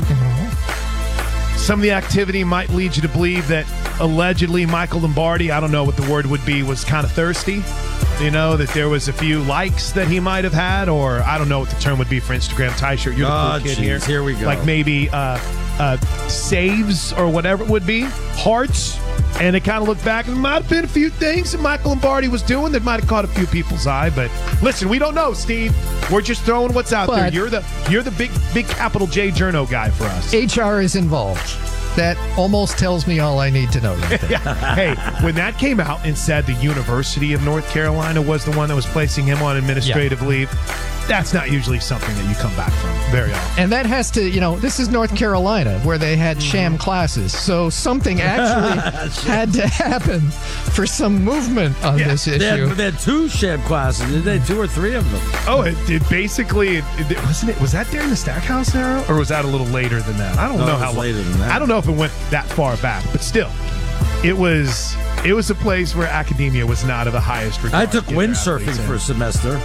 [SPEAKER 1] Some of the activity might lead you to believe that allegedly Michael Lombardi, I don't know what the word would be, was kind of thirsty. You know, that there was a few likes that he might have had, or I don't know what the term would be for Instagram. Ty shirt, you're the
[SPEAKER 2] Oh,
[SPEAKER 1] cool kid
[SPEAKER 2] geez,
[SPEAKER 1] here.
[SPEAKER 2] here we go.
[SPEAKER 1] Like maybe uh, uh, saves or whatever it would be, hearts. And it kind of looked back, and there might have been a few things that Michael Lombardi was doing that might have caught a few people's eye. But listen, we don't know, Steve. We're just throwing what's out there.
[SPEAKER 18] But-
[SPEAKER 1] You're the you're the big big capital J journo guy for us.
[SPEAKER 18] H R is involved. That almost tells me all I need to know. Right there.
[SPEAKER 1] Hey, when that came out and said the University of North Carolina was the one that was placing him on administrative leave, that's not usually something that you come back from very often.
[SPEAKER 18] And that has to, you know, this is North Carolina where they had
[SPEAKER 1] Mm-hmm.
[SPEAKER 18] sham classes. So something actually had to happen for some movement on
[SPEAKER 1] Yeah,
[SPEAKER 18] this
[SPEAKER 2] They
[SPEAKER 18] issue.
[SPEAKER 2] had, they had two sham classes. Did they two or three of them?
[SPEAKER 1] Oh, it, it basically it, it- wasn't it? Was that during the Stackhouse era, or was that a little later than that? I don't
[SPEAKER 2] No,
[SPEAKER 1] know
[SPEAKER 2] it
[SPEAKER 1] how
[SPEAKER 2] was
[SPEAKER 1] long-
[SPEAKER 2] later than that.
[SPEAKER 1] I don't know if it went that far back, but still, it was it was a place where academia was not of the highest regard.
[SPEAKER 2] I took
[SPEAKER 1] to get their
[SPEAKER 2] windsurfing
[SPEAKER 1] athletes in.
[SPEAKER 2] for a semester.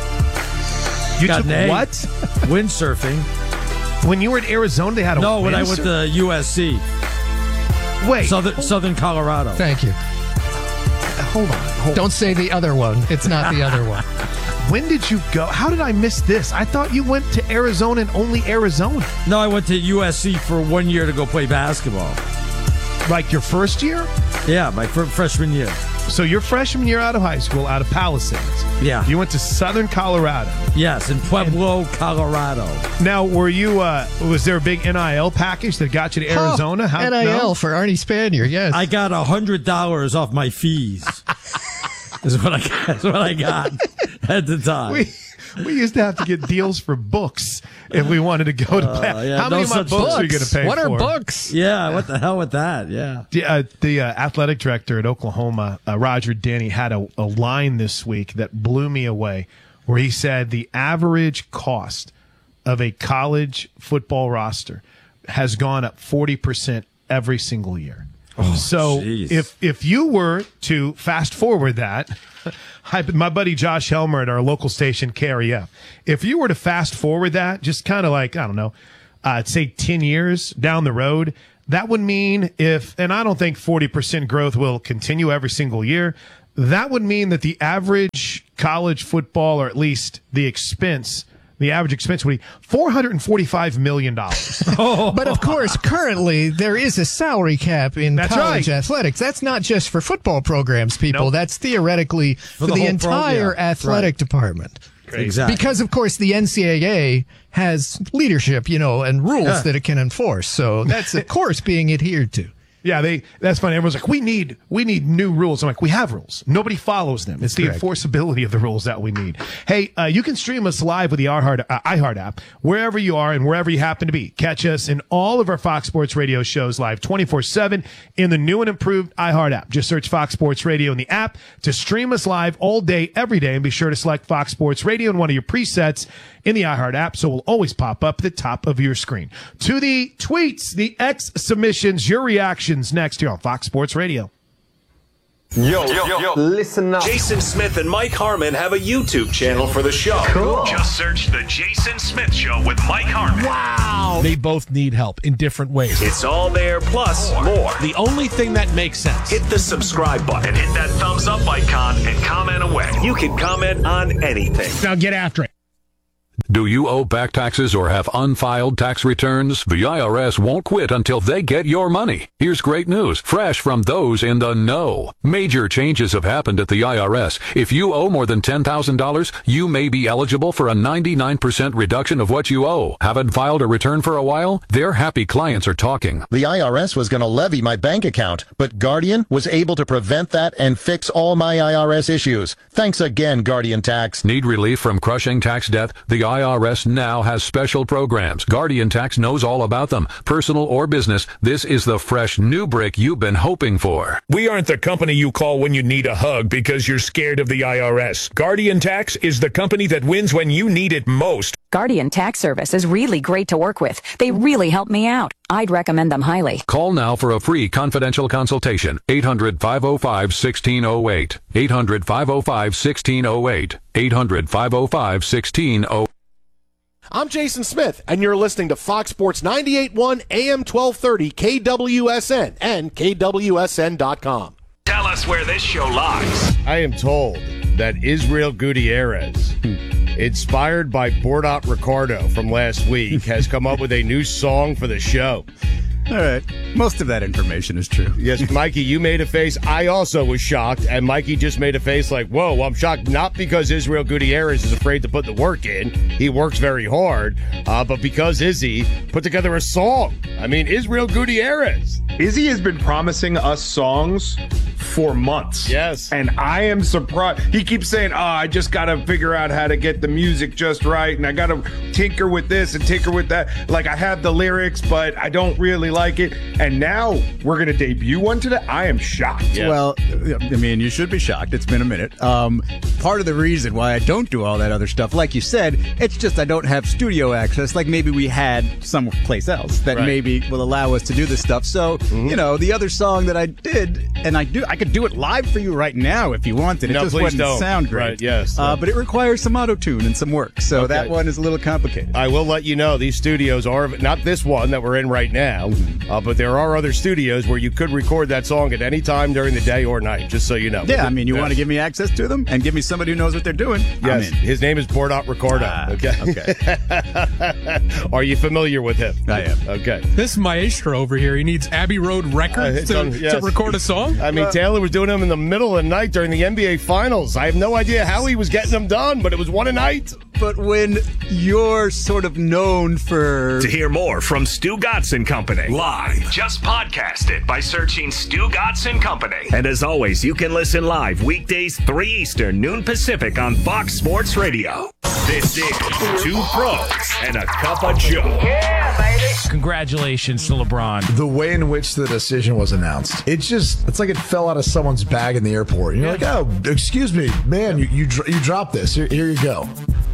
[SPEAKER 1] You
[SPEAKER 2] Got
[SPEAKER 1] took
[SPEAKER 2] an A.
[SPEAKER 1] what?
[SPEAKER 2] Windsurfing.
[SPEAKER 1] When you were in Arizona, they had a
[SPEAKER 2] No, when I went
[SPEAKER 1] windsurf-
[SPEAKER 2] to U S C.
[SPEAKER 1] Wait,
[SPEAKER 2] Southern, Southern Colorado.
[SPEAKER 18] Thank you.
[SPEAKER 1] hold on. Hold
[SPEAKER 18] Don't say the other one. It's not the other one.
[SPEAKER 1] When did you go? How did I miss this? I thought you went to Arizona and only Arizona.
[SPEAKER 2] No, I went to U S C for one year to go play basketball.
[SPEAKER 1] Like your first year?
[SPEAKER 2] Yeah, my fir- freshman year.
[SPEAKER 1] So your freshman year out of high school, out of Palisades.
[SPEAKER 2] Yeah.
[SPEAKER 1] You went to Southern Colorado.
[SPEAKER 2] Yes, in Pueblo, Colorado.
[SPEAKER 1] Now, were you, uh, was there a big N I L package that got you to Arizona?
[SPEAKER 18] Oh,
[SPEAKER 1] How,
[SPEAKER 18] N I L
[SPEAKER 1] no?
[SPEAKER 18] for Arnie Spanier, yes.
[SPEAKER 2] I got one hundred dollars off my fees. is what I got, is what I got at the time.
[SPEAKER 1] We, we used to have to get deals for books if we wanted to go to
[SPEAKER 2] Uh,
[SPEAKER 1] pay.
[SPEAKER 2] yeah,
[SPEAKER 1] How
[SPEAKER 2] no
[SPEAKER 1] many of my
[SPEAKER 2] such
[SPEAKER 1] books are you going
[SPEAKER 2] books.
[SPEAKER 1] to pay
[SPEAKER 18] What
[SPEAKER 1] for?
[SPEAKER 18] are books?
[SPEAKER 2] Yeah, what the hell with that? Yeah.
[SPEAKER 1] The, uh, the uh, athletic director at Oklahoma, uh, Roger Denny, had a, a line this week that blew me away where he said the average cost of a college football roster has gone up forty percent every single year.
[SPEAKER 2] Oh,
[SPEAKER 1] so
[SPEAKER 2] geez.
[SPEAKER 1] if if you were to fast forward that, I, my buddy Josh Helmer at our local station K R E F, if you were to fast forward that, just kind of like, I don't know, uh, say ten years down the road, that would mean if, and I don't think forty percent growth will continue every single year, that would mean that the average college football, or at least the expense, the average expense would be four hundred forty-five million dollars.
[SPEAKER 18] But of course, currently there is a salary cap in
[SPEAKER 1] That's
[SPEAKER 18] college
[SPEAKER 1] right.
[SPEAKER 18] athletics. That's not just for football programs, people.
[SPEAKER 1] Nope.
[SPEAKER 18] That's theoretically for,
[SPEAKER 2] the
[SPEAKER 18] the,
[SPEAKER 2] whole
[SPEAKER 18] entire
[SPEAKER 2] program.
[SPEAKER 18] athletic
[SPEAKER 2] Right.
[SPEAKER 18] department.
[SPEAKER 2] Exactly.
[SPEAKER 18] Because of course the N C double A has leadership, you know, and rules
[SPEAKER 2] Yeah.
[SPEAKER 18] that it can enforce. So that's of course being adhered to.
[SPEAKER 1] Yeah, they. That's funny. Everyone's like, we need, we need new rules. I'm like, we have rules. Nobody follows them. It's the
[SPEAKER 18] Correct.
[SPEAKER 1] enforceability of the rules that we need. Hey, uh, you can stream us live with the iHeart, uh, iHeart app wherever you are and wherever you happen to be. Catch us in all of our Fox Sports Radio shows live twenty-four seven in the new and improved iHeart app. Just search Fox Sports Radio in the app to stream us live all day, every day, and be sure to select Fox Sports Radio in one of your presets in the iHeart app, so it will always pop up at the top of your screen. To the tweets, the X submissions, your reactions next here on Fox Sports Radio.
[SPEAKER 4] Yo, yo, yo, listen up. Jason Smith and Mike Harmon have a YouTube channel for the show.
[SPEAKER 21] Cool.
[SPEAKER 4] Just search The Jason Smith Show with Mike Harmon.
[SPEAKER 10] Wow. They both need help in different ways.
[SPEAKER 4] It's all there, plus more.
[SPEAKER 10] The only thing that makes sense.
[SPEAKER 4] Hit the subscribe button, hit that thumbs up icon, and comment away. You can comment on anything.
[SPEAKER 10] Now get after it.
[SPEAKER 7] Do you owe back taxes or have unfiled tax returns? The I R S won't quit until they get your money. Here's great news, fresh from those in the know. Major changes have happened at the I R S. If you owe more than ten thousand dollars, you may be eligible for a ninety-nine percent reduction of what you owe. Haven't filed a return for a while? Their happy clients are talking.
[SPEAKER 22] The I R S was going to levy my bank account, but Guardian was able to prevent that and fix all my I R S issues. Thanks again, Guardian Tax.
[SPEAKER 7] Need relief from crushing tax debt? The I R S now has special programs. Guardian Tax knows all about them. Personal or business, this is the fresh new brick you've been hoping for.
[SPEAKER 23] We aren't the company you call when you need a hug because you're scared of the I R S. Guardian Tax is the company that wins when you need it most.
[SPEAKER 24] Guardian Tax Service is really great to work with. They really help me out. I'd recommend them highly.
[SPEAKER 7] Call now for a free confidential consultation. eight hundred, five oh five, one six oh eight. eight hundred, five oh five, one six oh eight. eight hundred, five oh five, one six oh eight.
[SPEAKER 10] I'm Jason Smith, and you're listening to Fox Sports ninety-eight point one A M twelve thirty K W S N and K W S N dot com.
[SPEAKER 4] Tell us where this show lies.
[SPEAKER 17] I am told that Israel Gutierrez, inspired by Bordot Ricardo from last week, has come up with a new song for the show.
[SPEAKER 25] All right. Most of that information is true.
[SPEAKER 17] Yes, Mikey, you made a face. I also was shocked, and Mikey just made a face like, whoa, I'm shocked, not because Israel Gutierrez is afraid to put the work in. He works very hard, uh, but because Izzy put together a song. I mean, Israel Gutierrez.
[SPEAKER 26] Izzy has been promising us songs for months.
[SPEAKER 17] Yes.
[SPEAKER 26] And I am surprised. He keeps saying, oh, I just got to figure out how to get the music just right, and I got to tinker with this and tinker with that. Like, I have the lyrics, but I don't really like it. And now we're going to debut one today. I am shocked.
[SPEAKER 25] Yeah. Well, I mean, you should be shocked. It's been a minute. Um, part of the reason why I don't do all that other stuff, like you said, it's just I don't have studio access like maybe we had someplace else that
[SPEAKER 17] Right.
[SPEAKER 25] maybe will allow us to do this stuff. So,
[SPEAKER 17] Mm-hmm.
[SPEAKER 25] you know, the other song that I did, and I do, I could do it live for you right now if you wanted. It
[SPEAKER 17] No,
[SPEAKER 25] just
[SPEAKER 17] please
[SPEAKER 25] wouldn't
[SPEAKER 17] don't.
[SPEAKER 25] sound great.
[SPEAKER 17] Right, yes.
[SPEAKER 25] Uh, but it requires some auto-tune and some work. So
[SPEAKER 17] Okay.
[SPEAKER 25] that one is a little complicated.
[SPEAKER 17] I will let you know these studios are, not this one that we're in right now, uh, but there are other studios where you could record that song at any time during the day or night, just so you know.
[SPEAKER 25] Yeah, I mean, you
[SPEAKER 17] Yes.
[SPEAKER 25] want to give me access to them and give me somebody who knows what they're doing? I'm
[SPEAKER 17] Yes,
[SPEAKER 25] in.
[SPEAKER 17] his name is Bordot Ricardo.
[SPEAKER 25] Ah,
[SPEAKER 17] okay.
[SPEAKER 25] Okay.
[SPEAKER 17] Are you familiar with him?
[SPEAKER 25] I am.
[SPEAKER 17] Okay.
[SPEAKER 27] This maestro over here, he needs ab
[SPEAKER 19] Abbey Road Records to,
[SPEAKER 17] done- yes.
[SPEAKER 19] to record a song?
[SPEAKER 17] I mean, Taylor was doing them in the middle of the night during the N B A Finals. I have no idea how he was getting them done, but it was one a night.
[SPEAKER 25] But when you're sort of known for...
[SPEAKER 4] To hear more from Stu Gatz and Company live, just podcast it by searching Stu Gatz and Company. And as always, you can listen live weekdays three Eastern, noon Pacific on Fox Sports Radio. This is Two Pros and a Cup of Joe.
[SPEAKER 14] Yeah, baby. Congratulations to LeBron.
[SPEAKER 5] The way in which the decision was announced, it's just, it's like it fell out of someone's bag in the airport. And you're like, oh, excuse me, man, you you, dr- you dropped this. Here, here you go.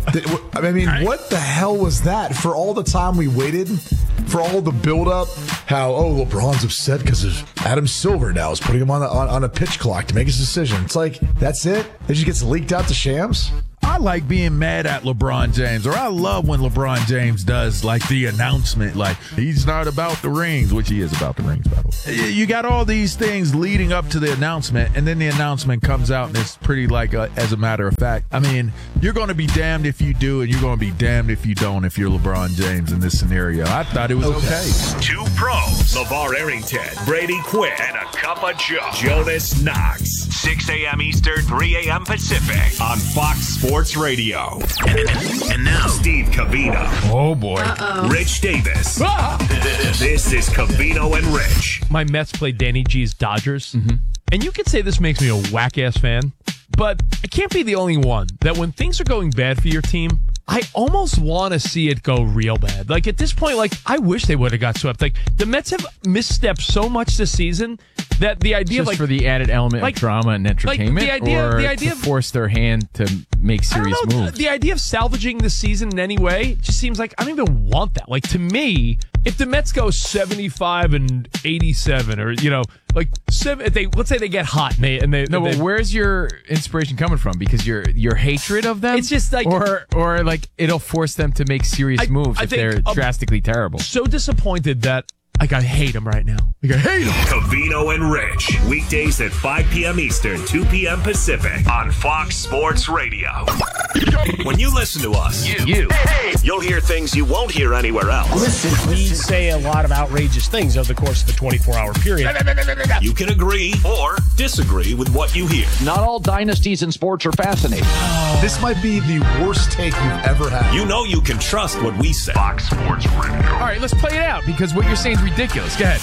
[SPEAKER 5] I mean, what the hell was that? For all the time we waited, for all the build-up, how, oh, LeBron's upset because of Adam Silver now is putting him on, the, on, on a pitch clock to make his decision. It's like, that's it? It just gets leaked out to Shams?
[SPEAKER 6] I like being mad at LeBron James, or I love when LeBron James does like the announcement, like he's not about the rings, which he is about the rings, by the way. You got all these things leading up to the announcement, and then the announcement comes out, and it's pretty like, a, as a matter of fact. I mean, you're going to be damned if you do, and you're going to be damned if you don't if you're LeBron James in this scenario. I thought it was okay. okay.
[SPEAKER 4] Two pros, LeVar Arrington, Brady Quinn, and a Cup of Joe, Jonas Knox. six a.m. Eastern, three a.m. Pacific on Fox Sports Radio. And now, Steve Covino.
[SPEAKER 6] Oh, boy.
[SPEAKER 4] Uh-oh. Rich Davis. Ah! This is Covino and Rich.
[SPEAKER 14] My Mets played Danny G's Dodgers. Mm-hmm. And you could say this makes me a whack-ass fan, but I can't be the only one that when things are going bad for your team, I almost want to see it go real bad. Like, at this point, like, I wish they would have got swept. Like, the Mets have misstepped so much this season that the idea
[SPEAKER 13] Just
[SPEAKER 14] of, like...
[SPEAKER 13] for the added element
[SPEAKER 14] like,
[SPEAKER 13] of drama and entertainment,
[SPEAKER 14] like the idea,
[SPEAKER 13] or
[SPEAKER 14] the idea
[SPEAKER 13] to
[SPEAKER 14] of,
[SPEAKER 13] force their hand to make serious
[SPEAKER 14] I don't know,
[SPEAKER 13] moves?
[SPEAKER 14] The idea of salvaging the season in any way just seems like I don't even want that. Like, to me, if the Mets go seventy-five and eighty-seven, or, you know, like, seven, if they, let's say they get hot and they... And they
[SPEAKER 13] no,
[SPEAKER 14] and
[SPEAKER 13] but
[SPEAKER 14] they,
[SPEAKER 13] where's your inspiration coming from? Because your your hatred of them?
[SPEAKER 14] It's just like...
[SPEAKER 13] Or, or like, it'll force them to make serious
[SPEAKER 14] I,
[SPEAKER 13] moves
[SPEAKER 14] I
[SPEAKER 13] if
[SPEAKER 14] think,
[SPEAKER 13] they're
[SPEAKER 14] um,
[SPEAKER 13] drastically terrible.
[SPEAKER 14] So disappointed that, like, I hate them right now. Like, I hate them.
[SPEAKER 4] Covino and Rich. Weekdays at five p.m. Eastern, two p.m. Pacific on Fox Sports Radio. When you listen to us, you, you you'll hear things you won't hear anywhere else.
[SPEAKER 8] Listen, we say a lot of outrageous things over the course of a twenty-four hour period.
[SPEAKER 4] You can agree or disagree with what you hear.
[SPEAKER 9] Not all dynasties in sports are fascinating.
[SPEAKER 5] This might be the worst take you've ever had.
[SPEAKER 4] You know you can trust what we say. Fox Sports Radio.
[SPEAKER 13] All right, let's play it out, because what you're saying is ridiculous. Go ahead.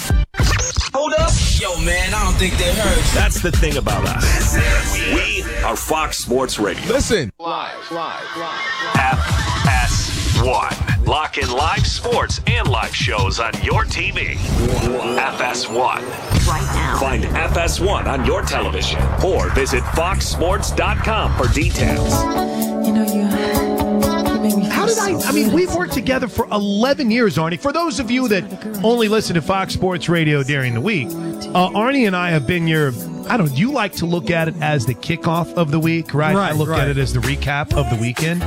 [SPEAKER 9] Hold up. Yo, man, I don't think they heard you.
[SPEAKER 4] That's the thing about us. We are Fox Sports Radio.
[SPEAKER 6] Listen.
[SPEAKER 4] Live, live, live. F S one. Lock in live sports and live shows on your T V. F S one.
[SPEAKER 24] Right now.
[SPEAKER 4] Find F S one on your television or visit fox sports dot com for details.
[SPEAKER 21] You know, you...
[SPEAKER 1] How did I? I mean, we've worked together for eleven years, Arnie. For those of you that only listen to Fox Sports Radio during the week, uh, Arnie and I have been your, I don't know, you like to look at it as the kickoff of the week, right?
[SPEAKER 2] Right,
[SPEAKER 1] I look
[SPEAKER 2] right.
[SPEAKER 1] at it as the recap of the weekend.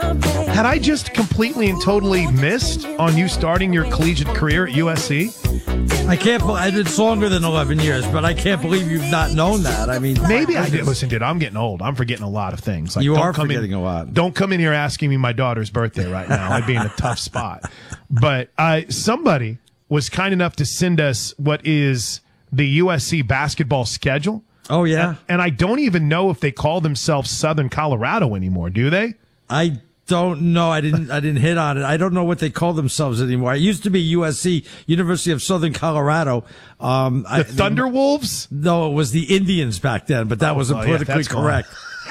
[SPEAKER 1] Had I just completely and totally missed on you starting your collegiate career at U S C?
[SPEAKER 2] I can't believe it's longer than eleven years, but I can't believe you've not known that. I mean,
[SPEAKER 1] Maybe I did. Listen, dude, I'm getting old. I'm forgetting a lot of things. Like,
[SPEAKER 2] You
[SPEAKER 1] don't
[SPEAKER 2] are
[SPEAKER 1] come
[SPEAKER 2] forgetting
[SPEAKER 1] in,
[SPEAKER 2] a lot.
[SPEAKER 1] Don't come in here asking me my daughter's birthday right now. I'd be in a tough spot. But uh, somebody was kind enough to send us what is the U S C basketball schedule.
[SPEAKER 2] Oh, yeah.
[SPEAKER 1] And, and I don't even know if they call themselves Southern Colorado anymore, do they?
[SPEAKER 2] I don't know. I didn't. I didn't hit on it. I don't know what they call themselves anymore. It used to be U S C, University of Southern Colorado. Um,
[SPEAKER 1] the
[SPEAKER 2] I,
[SPEAKER 1] Thunderwolves?
[SPEAKER 2] No, it was the Indians back then, but that
[SPEAKER 1] Oh,
[SPEAKER 2] wasn't
[SPEAKER 1] oh, yeah,
[SPEAKER 2] politically
[SPEAKER 1] that's
[SPEAKER 2] correct.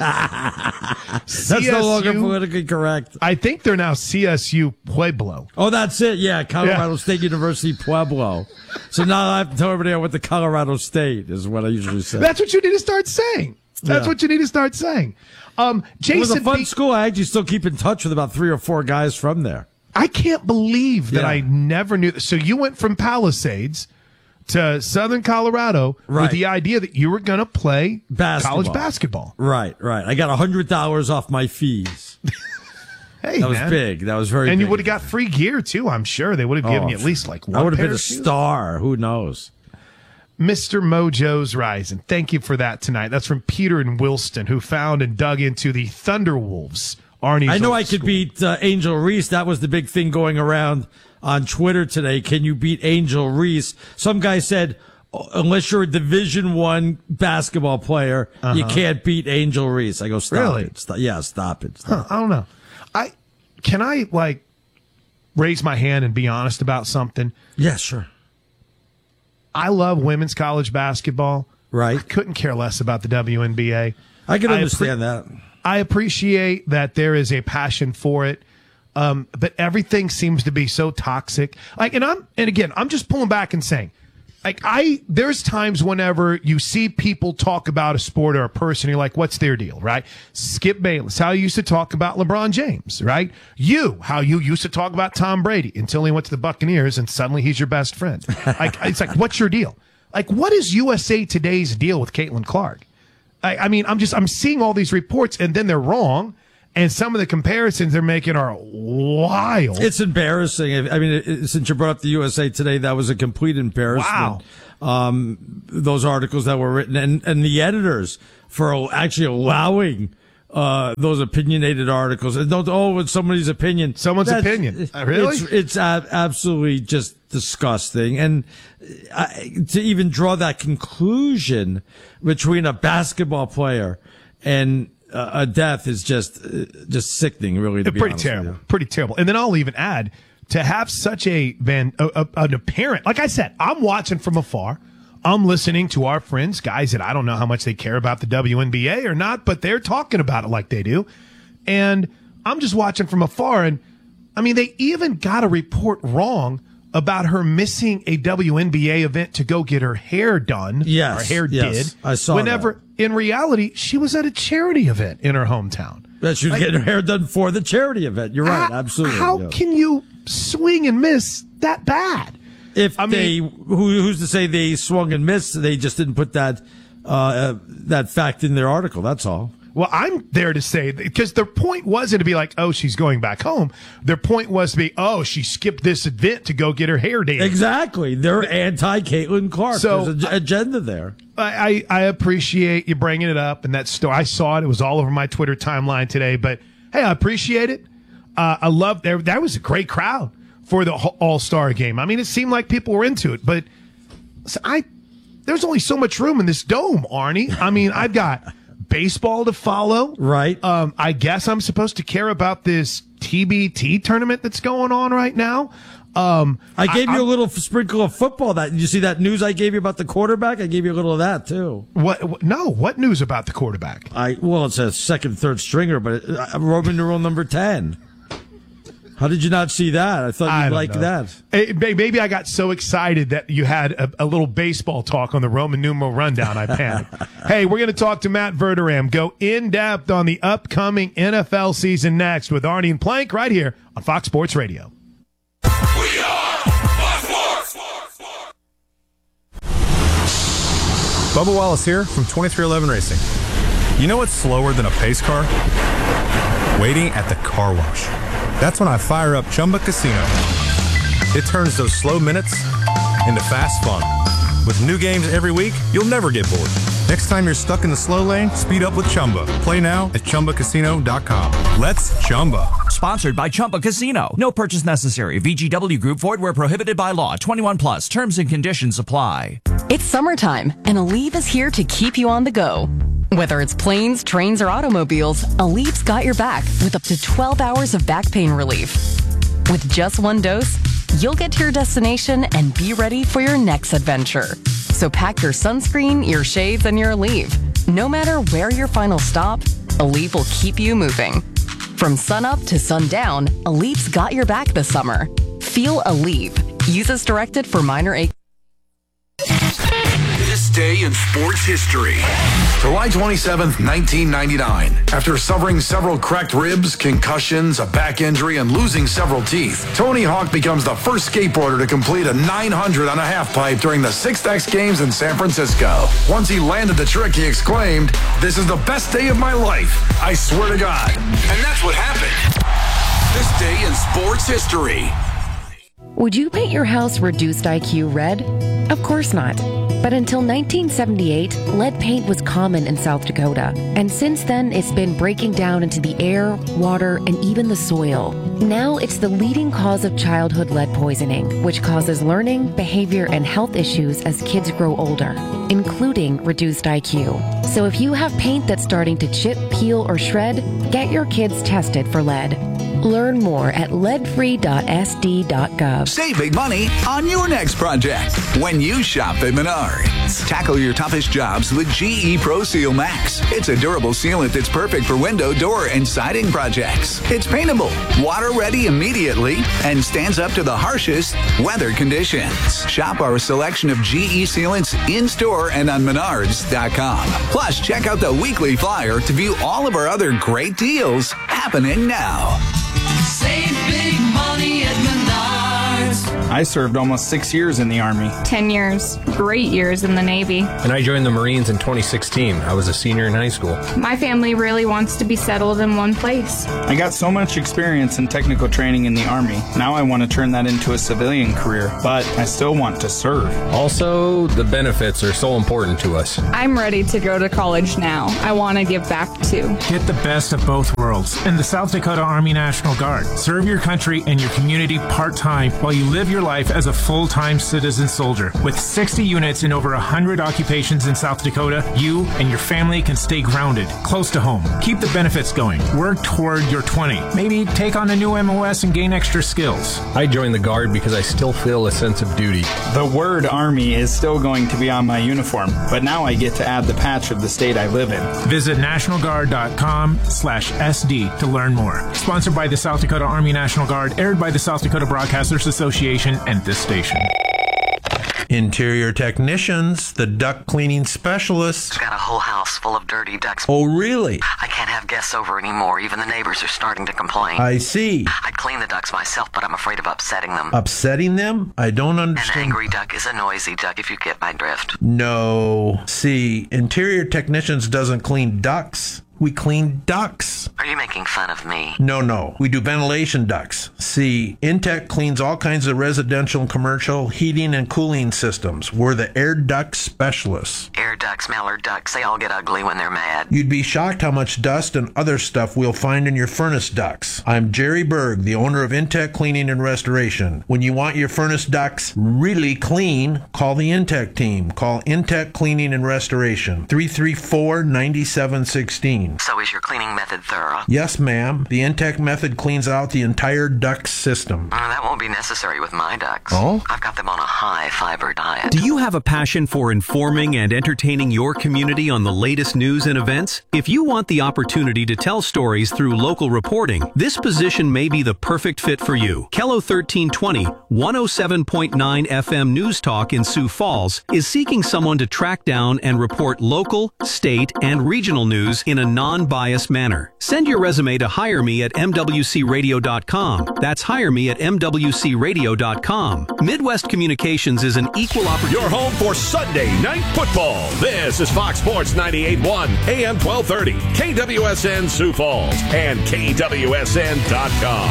[SPEAKER 2] That's no longer politically correct.
[SPEAKER 1] I think they're now C S U Pueblo.
[SPEAKER 2] Oh, that's it. Yeah, Colorado
[SPEAKER 1] Yeah.
[SPEAKER 2] State University Pueblo. So now I have to tell everybody what the Colorado State is what I usually say.
[SPEAKER 1] That's what you need to start saying. That's
[SPEAKER 2] Yeah.
[SPEAKER 1] what you need to start saying. Um, Jason,
[SPEAKER 2] it was a fun
[SPEAKER 1] Be-
[SPEAKER 2] school. I actually still keep in touch with about three or four guys from there.
[SPEAKER 1] I can't believe that
[SPEAKER 2] Yeah.
[SPEAKER 1] I never knew. So you went from Palisades to Southern Colorado
[SPEAKER 2] Right.
[SPEAKER 1] with the idea that you were going to play
[SPEAKER 2] Basketball.
[SPEAKER 1] college basketball.
[SPEAKER 2] Right, right. I got one hundred dollars off my fees.
[SPEAKER 1] Hey,
[SPEAKER 2] that was
[SPEAKER 1] man.
[SPEAKER 2] big. That was very
[SPEAKER 1] And
[SPEAKER 2] big.
[SPEAKER 1] you would have got free gear, too, I'm sure. They would have given
[SPEAKER 2] Oh,
[SPEAKER 1] you at least like one
[SPEAKER 2] I would have
[SPEAKER 1] pair
[SPEAKER 2] been a
[SPEAKER 1] of shoes.
[SPEAKER 2] star. Who knows?
[SPEAKER 1] Mister Mojo's Rising. Thank you for that tonight. That's from Peter and Wilston, who found and dug into the Thunderwolves. Arnie's
[SPEAKER 2] I know
[SPEAKER 1] old
[SPEAKER 2] I could
[SPEAKER 1] school.
[SPEAKER 2] beat uh, Angel Reese. That was the big thing going around on Twitter today, can you beat Angel Reese? Some guy said, unless you're a Division One basketball player, uh-huh. you can't beat Angel Reese. I go, stop
[SPEAKER 1] really?
[SPEAKER 2] it. Stop. Yeah, stop it. Stop.
[SPEAKER 1] Huh, I don't know. I Can I, like, raise my hand and be honest about something?
[SPEAKER 2] Yeah, sure.
[SPEAKER 1] I love women's college basketball.
[SPEAKER 2] Right.
[SPEAKER 1] I couldn't care less about the W N B A.
[SPEAKER 2] I can understand
[SPEAKER 1] I appre-
[SPEAKER 2] that.
[SPEAKER 1] I appreciate that there is a passion for it. Um, but everything seems to be so toxic. Like, and I'm, and again, I'm just pulling back and saying, like, I, there's times whenever you see people talk about a sport or a person, you're like, what's their deal, right? Skip Bayless, how you used to talk about LeBron James, right? You, how you used to talk about Tom Brady until he went to the Buccaneers and suddenly he's your best friend. Like, it's like, what's your deal? Like, what is U S A Today's deal with Caitlin Clark? I, I mean, I'm just, I'm seeing all these reports and then they're wrong. And some of the comparisons they're making are wild.
[SPEAKER 2] It's embarrassing. I mean, it, since you brought up the U S A Today, that was a complete embarrassment.
[SPEAKER 1] Wow.
[SPEAKER 2] Um, those articles that were written and, and the editors for actually allowing uh, those opinionated articles. And don't, oh, it's somebody's opinion.
[SPEAKER 1] Someone's opinion. Uh, really?
[SPEAKER 2] It's, it's a- absolutely just disgusting. And I, to even draw that conclusion between a basketball player and Uh, a death is just uh, just sickening, really. To be
[SPEAKER 1] pretty
[SPEAKER 2] honest
[SPEAKER 1] terrible,
[SPEAKER 2] with you.
[SPEAKER 1] pretty terrible. And then I'll even add to have such a van, a, a, an apparent, like I said, I'm watching from afar. I'm listening to our friends, guys that I don't know how much they care about the W N B A or not, but they're talking about it like they do. And I'm just watching from afar. And I mean, they even got a report wrong about her missing a W N B A event to go get her hair done.
[SPEAKER 2] Yes,
[SPEAKER 1] her hair
[SPEAKER 2] yes,
[SPEAKER 1] did.
[SPEAKER 2] I saw
[SPEAKER 1] Whenever,
[SPEAKER 2] that.
[SPEAKER 1] in reality, she was at a charity event in her hometown.
[SPEAKER 2] That she was
[SPEAKER 1] Like,
[SPEAKER 2] getting her hair done for the charity event. You're right,
[SPEAKER 1] how,
[SPEAKER 2] absolutely.
[SPEAKER 1] How
[SPEAKER 2] yeah.
[SPEAKER 1] can you swing and miss that bad?
[SPEAKER 2] If
[SPEAKER 1] I
[SPEAKER 2] they,
[SPEAKER 1] mean,
[SPEAKER 2] who, who's to say they swung and missed? They just didn't put that uh, uh, that fact in their article. That's all.
[SPEAKER 1] Well, I'm there to say, because their point wasn't to be like, oh, she's going back home. Their point was to be, oh, she skipped this event to go get her hair done.
[SPEAKER 2] Exactly. They're anti-Caitlin Clark.
[SPEAKER 1] So,
[SPEAKER 2] There's an agenda there.
[SPEAKER 1] I, I, I appreciate you bringing it up, and that story, I saw it. It was all over my Twitter timeline today. But, hey, I appreciate it. Uh, I love that. That was a great crowd for the All-Star game. I mean, it seemed like people were into it. But so I, there's only so much room in this dome, Arnie. I mean, I've got baseball to follow.
[SPEAKER 2] Right.
[SPEAKER 1] Um, I guess I'm supposed to care about this T B T tournament that's going on right now. Um,
[SPEAKER 2] I gave
[SPEAKER 1] I,
[SPEAKER 2] you a little sprinkle of football. That, did you see that news I gave you about the quarterback? I gave you a little of that too.
[SPEAKER 1] What? what no. What news about the quarterback?
[SPEAKER 2] I well, it's a second, third stringer, but uh, Roman numeral number ten. How did you not see that? I thought
[SPEAKER 1] I
[SPEAKER 2] you'd
[SPEAKER 1] don't
[SPEAKER 2] like
[SPEAKER 1] know.
[SPEAKER 2] that.
[SPEAKER 1] It, maybe I got so excited that you had a, a little baseball talk on the Roman numeral rundown. I panicked. Hey, we're going to talk to Matt Verderam. Go in depth on the upcoming N F L season next with Arnie and Plank right here on Fox Sports Radio.
[SPEAKER 3] We are Fox Sports.
[SPEAKER 11] Bubba Wallace here from twenty-three eleven Racing. You know what's slower than a pace car? Waiting at the car wash. That's when I fire up Chumba Casino. It turns those slow minutes into fast fun. With new games every week, you'll never get bored. Next time you're stuck in the slow lane, speed up with Chumba. Play now at Chumba Casino dot com. Let's Chumba.
[SPEAKER 12] Sponsored by Chumba Casino. No purchase necessary. V G W Group. Void where prohibited by law. twenty-one plus. Terms and conditions apply.
[SPEAKER 24] It's summertime, and Aleve is here to keep you on the go. Whether it's planes, trains, or automobiles, Aleve's got your back with up to twelve hours of back pain relief. With just one dose, you'll get to your destination and be ready for your next adventure. So pack your sunscreen, your shades, and your Aleve. No matter where your final stop, Aleve will keep you moving. From sunup to sundown, Aleve's got your back this summer. Feel Aleve. Use as directed for minor aches.
[SPEAKER 3] This day in sports history.
[SPEAKER 15] July twenty-seventh, nineteen ninety-nine. After suffering several cracked ribs, concussions, a back injury, and losing several teeth, Tony Hawk becomes the first skateboarder to complete a nine hundred on a half pipe during the sixth X Games in San Francisco. Once he landed the trick, he exclaimed, "This is the best day of my life. I swear to God."
[SPEAKER 3] And that's what happened. This day in sports history.
[SPEAKER 16] Would you paint your house reduced I Q red? Of course not. But until nineteen seventy-eight, lead paint was common in South Dakota. And since then, it's been breaking down into the air, water, and even the soil. Now it's the leading cause of childhood lead poisoning, which causes learning, behavior, and health issues as kids grow older, including reduced I Q. So if you have paint that's starting to chip, peel, or shred, get your kids tested for lead. Learn more at lead free dot s d dot gov.
[SPEAKER 3] Save big money on your next project when you shop at Menards. Tackle your toughest jobs with G E Pro Seal Max. It's a durable sealant that's perfect for window, door, and siding projects. It's paintable, water ready immediately, and stands up to the harshest weather conditions. Shop our selection of G E sealants in-store and on menards dot com. Plus, check out the weekly flyer to view all of our other great deals happening now.
[SPEAKER 9] Save big money at Menards.
[SPEAKER 7] I served almost six years in the Army.
[SPEAKER 10] Ten years. Great years in the Navy.
[SPEAKER 18] And I joined the Marines in twenty sixteen. I was a senior in high school.
[SPEAKER 10] My family really wants to be settled in one place.
[SPEAKER 7] I got so much experience in technical training in the Army. Now I want to turn that into a civilian career, but I still want to serve.
[SPEAKER 18] Also, the benefits are so important to us.
[SPEAKER 10] I'm ready to go to college now. I want to give back too.
[SPEAKER 20] Get the best of both worlds in the South Dakota Army National Guard. Serve your country and your community part-time while you live your life as a full-time citizen soldier. With sixty units in over one hundred occupations in South Dakota, you and your family can stay grounded, close to home. Keep the benefits going. Work toward your twenty. Maybe take on a new M O S and gain extra skills.
[SPEAKER 18] I joined the Guard because I still feel a sense of duty.
[SPEAKER 7] The word Army is still going to be on my uniform, but now I get to add the patch of the state I live in.
[SPEAKER 20] Visit national guard dot com slash S D to learn more. Sponsored by the South Dakota Army National Guard, aired by the South Dakota Broadcasters Association and this station.
[SPEAKER 22] Interior technicians, the duct cleaning specialists.
[SPEAKER 23] Got a whole house full of dirty ducts.
[SPEAKER 22] Oh, really?
[SPEAKER 23] I can't have guests over anymore. Even the neighbors are starting to complain.
[SPEAKER 22] I see.
[SPEAKER 23] I'd clean the ducts myself, but I'm afraid of upsetting them.
[SPEAKER 22] Upsetting them? I don't understand.
[SPEAKER 23] An angry duck is a noisy duck, if you get my drift.
[SPEAKER 22] No. See, interior technicians doesn't clean ducts. We clean ducts.
[SPEAKER 23] Are you making fun of me?
[SPEAKER 22] No, no. We do ventilation ducts. See, Intech cleans all kinds of residential and commercial heating and cooling systems. We're the air duct specialists.
[SPEAKER 23] Air ducts, mallard ducks, they all get ugly when they're mad.
[SPEAKER 22] You'd be shocked how much dust and other stuff we'll find in your furnace ducts. I'm Jerry Berg, the owner of Intech Cleaning and Restoration. When you want your furnace ducts really clean, call the Intech team. Call Intech Cleaning and Restoration, three three four, nine seven one six.
[SPEAKER 23] So is your cleaning method thorough?
[SPEAKER 22] Yes, ma'am. The Intech method cleans out the entire duct system.
[SPEAKER 23] Uh, that won't be necessary with my ducts.
[SPEAKER 22] Oh?
[SPEAKER 23] I've got them on a high-fiber diet.
[SPEAKER 27] Do you have a passion for informing and entertaining your community on the latest news and events? If you want the opportunity to tell stories through local reporting, this position may be the perfect fit for you. Kello thirteen twenty, one oh seven point nine F M News Talk in Sioux Falls is seeking someone to track down and report local, state, and regional news in a non-biased manner. Send your resume to hire me at m w c radio dot com. That's hire me at m w c radio dot com. Midwest Communications is an equal opportunity.
[SPEAKER 4] Your home for Sunday night football. This is Fox Sports ninety-eight point one, A M twelve thirty, K W S N Sioux Falls, and K W S N dot com.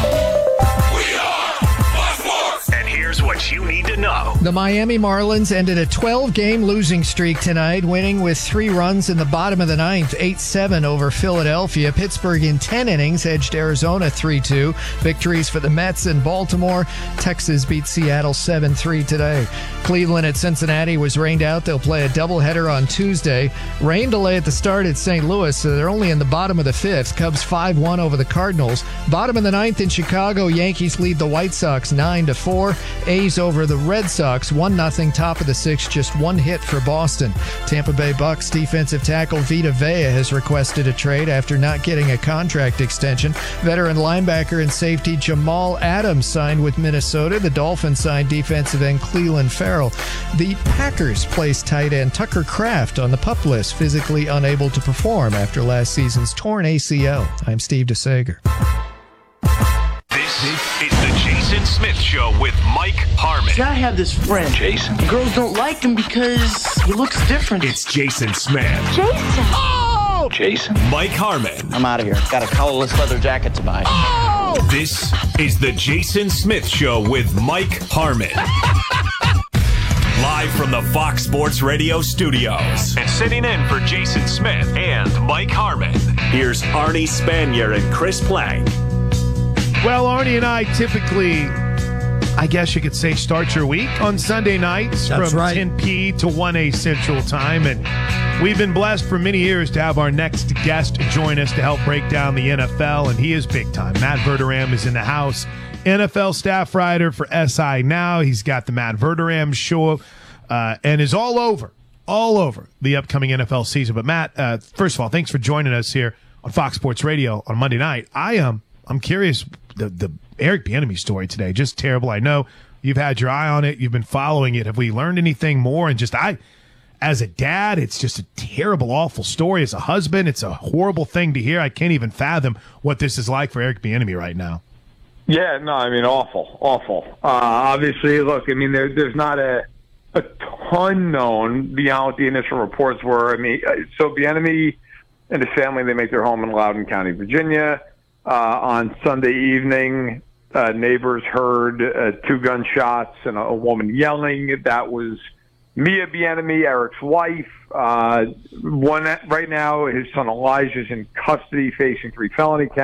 [SPEAKER 3] We are Fox Sports.
[SPEAKER 4] And here's what you need to know.
[SPEAKER 28] The Miami Marlins ended a twelve-game losing streak tonight, winning with three runs in the bottom of the ninth, eight seven over Philadelphia. Pittsburgh in ten innings edged Arizona three two. Victories for the Mets and Baltimore. Texas beat Seattle seven three today. Cleveland at Cincinnati was rained out. They'll play a doubleheader on Tuesday. Rain delay at the start at Saint Louis, so they're only in the bottom of the fifth. Cubs five one over the Cardinals. Bottom of the ninth in Chicago, Yankees lead the White Sox nine to four. A's over the Red Sox one nothing. Top of the sixth, just one hit for Boston. Tampa Bay Bucks defensive tackle Vita Vea has requested a trade after not getting a contract extension. Veteran linebacker and safety Jamal Adams signed with Minnesota. The Dolphins signed defensive end Cleveland Farrell. The Packers placed tight end Tucker Kraft on the PUP list, physically unable to perform after last season's torn A C L. I'm Steve DeSager.
[SPEAKER 4] This is the Jason Smith Show with Mike Harmon.
[SPEAKER 29] I have this friend, Jason. Girls don't like him because he looks different.
[SPEAKER 4] It's Jason Smith.
[SPEAKER 29] Jason! Oh!
[SPEAKER 4] Jason. Mike Harmon.
[SPEAKER 29] I'm out of here. Got a colorless leather jacket to buy.
[SPEAKER 4] Oh! This is the Jason Smith Show with Mike Harmon. Live from the Fox Sports Radio studios. And sitting in for Jason Smith and Mike Harmon, here's Arnie Spanier and Chris Plank.
[SPEAKER 1] Well, Arnie and I typically, I guess you could say, start your week on Sunday nights
[SPEAKER 2] That's
[SPEAKER 1] from
[SPEAKER 2] right.
[SPEAKER 1] ten p to one a Central Time. And we've been blessed for many years to have our next guest join us to help break down the N F L, and he is big time. Matt Verderam is in the house, N F L staff writer for S I Now. He's got the Matt Verderam Show uh, and is all over, all over the upcoming N F L season. But Matt, uh, first of all, thanks for joining us here on Fox Sports Radio on Monday night. I am, I'm curious. The the Eric Bieniemy story today, just terrible. I know you've had your eye on it. You've been following it. Have we learned anything more? And just I, as a dad, it's just a terrible, awful story. As a husband, it's a horrible thing to hear. I can't even fathom what this is like for Eric Bieniemy right now.
[SPEAKER 5] Yeah, no, I mean, awful, awful. Uh, obviously, look, I mean, there, there's not a a ton known beyond what the initial reports were. I mean, so Bieniemy and his family, they make their home in Loudoun County, Virginia. Uh, on Sunday evening, uh, neighbors heard uh, two gunshots and a, a woman yelling. That was Mia Bieniemy, Eric's wife. Uh, one right now, his son Elijah is in custody, facing three felony counts.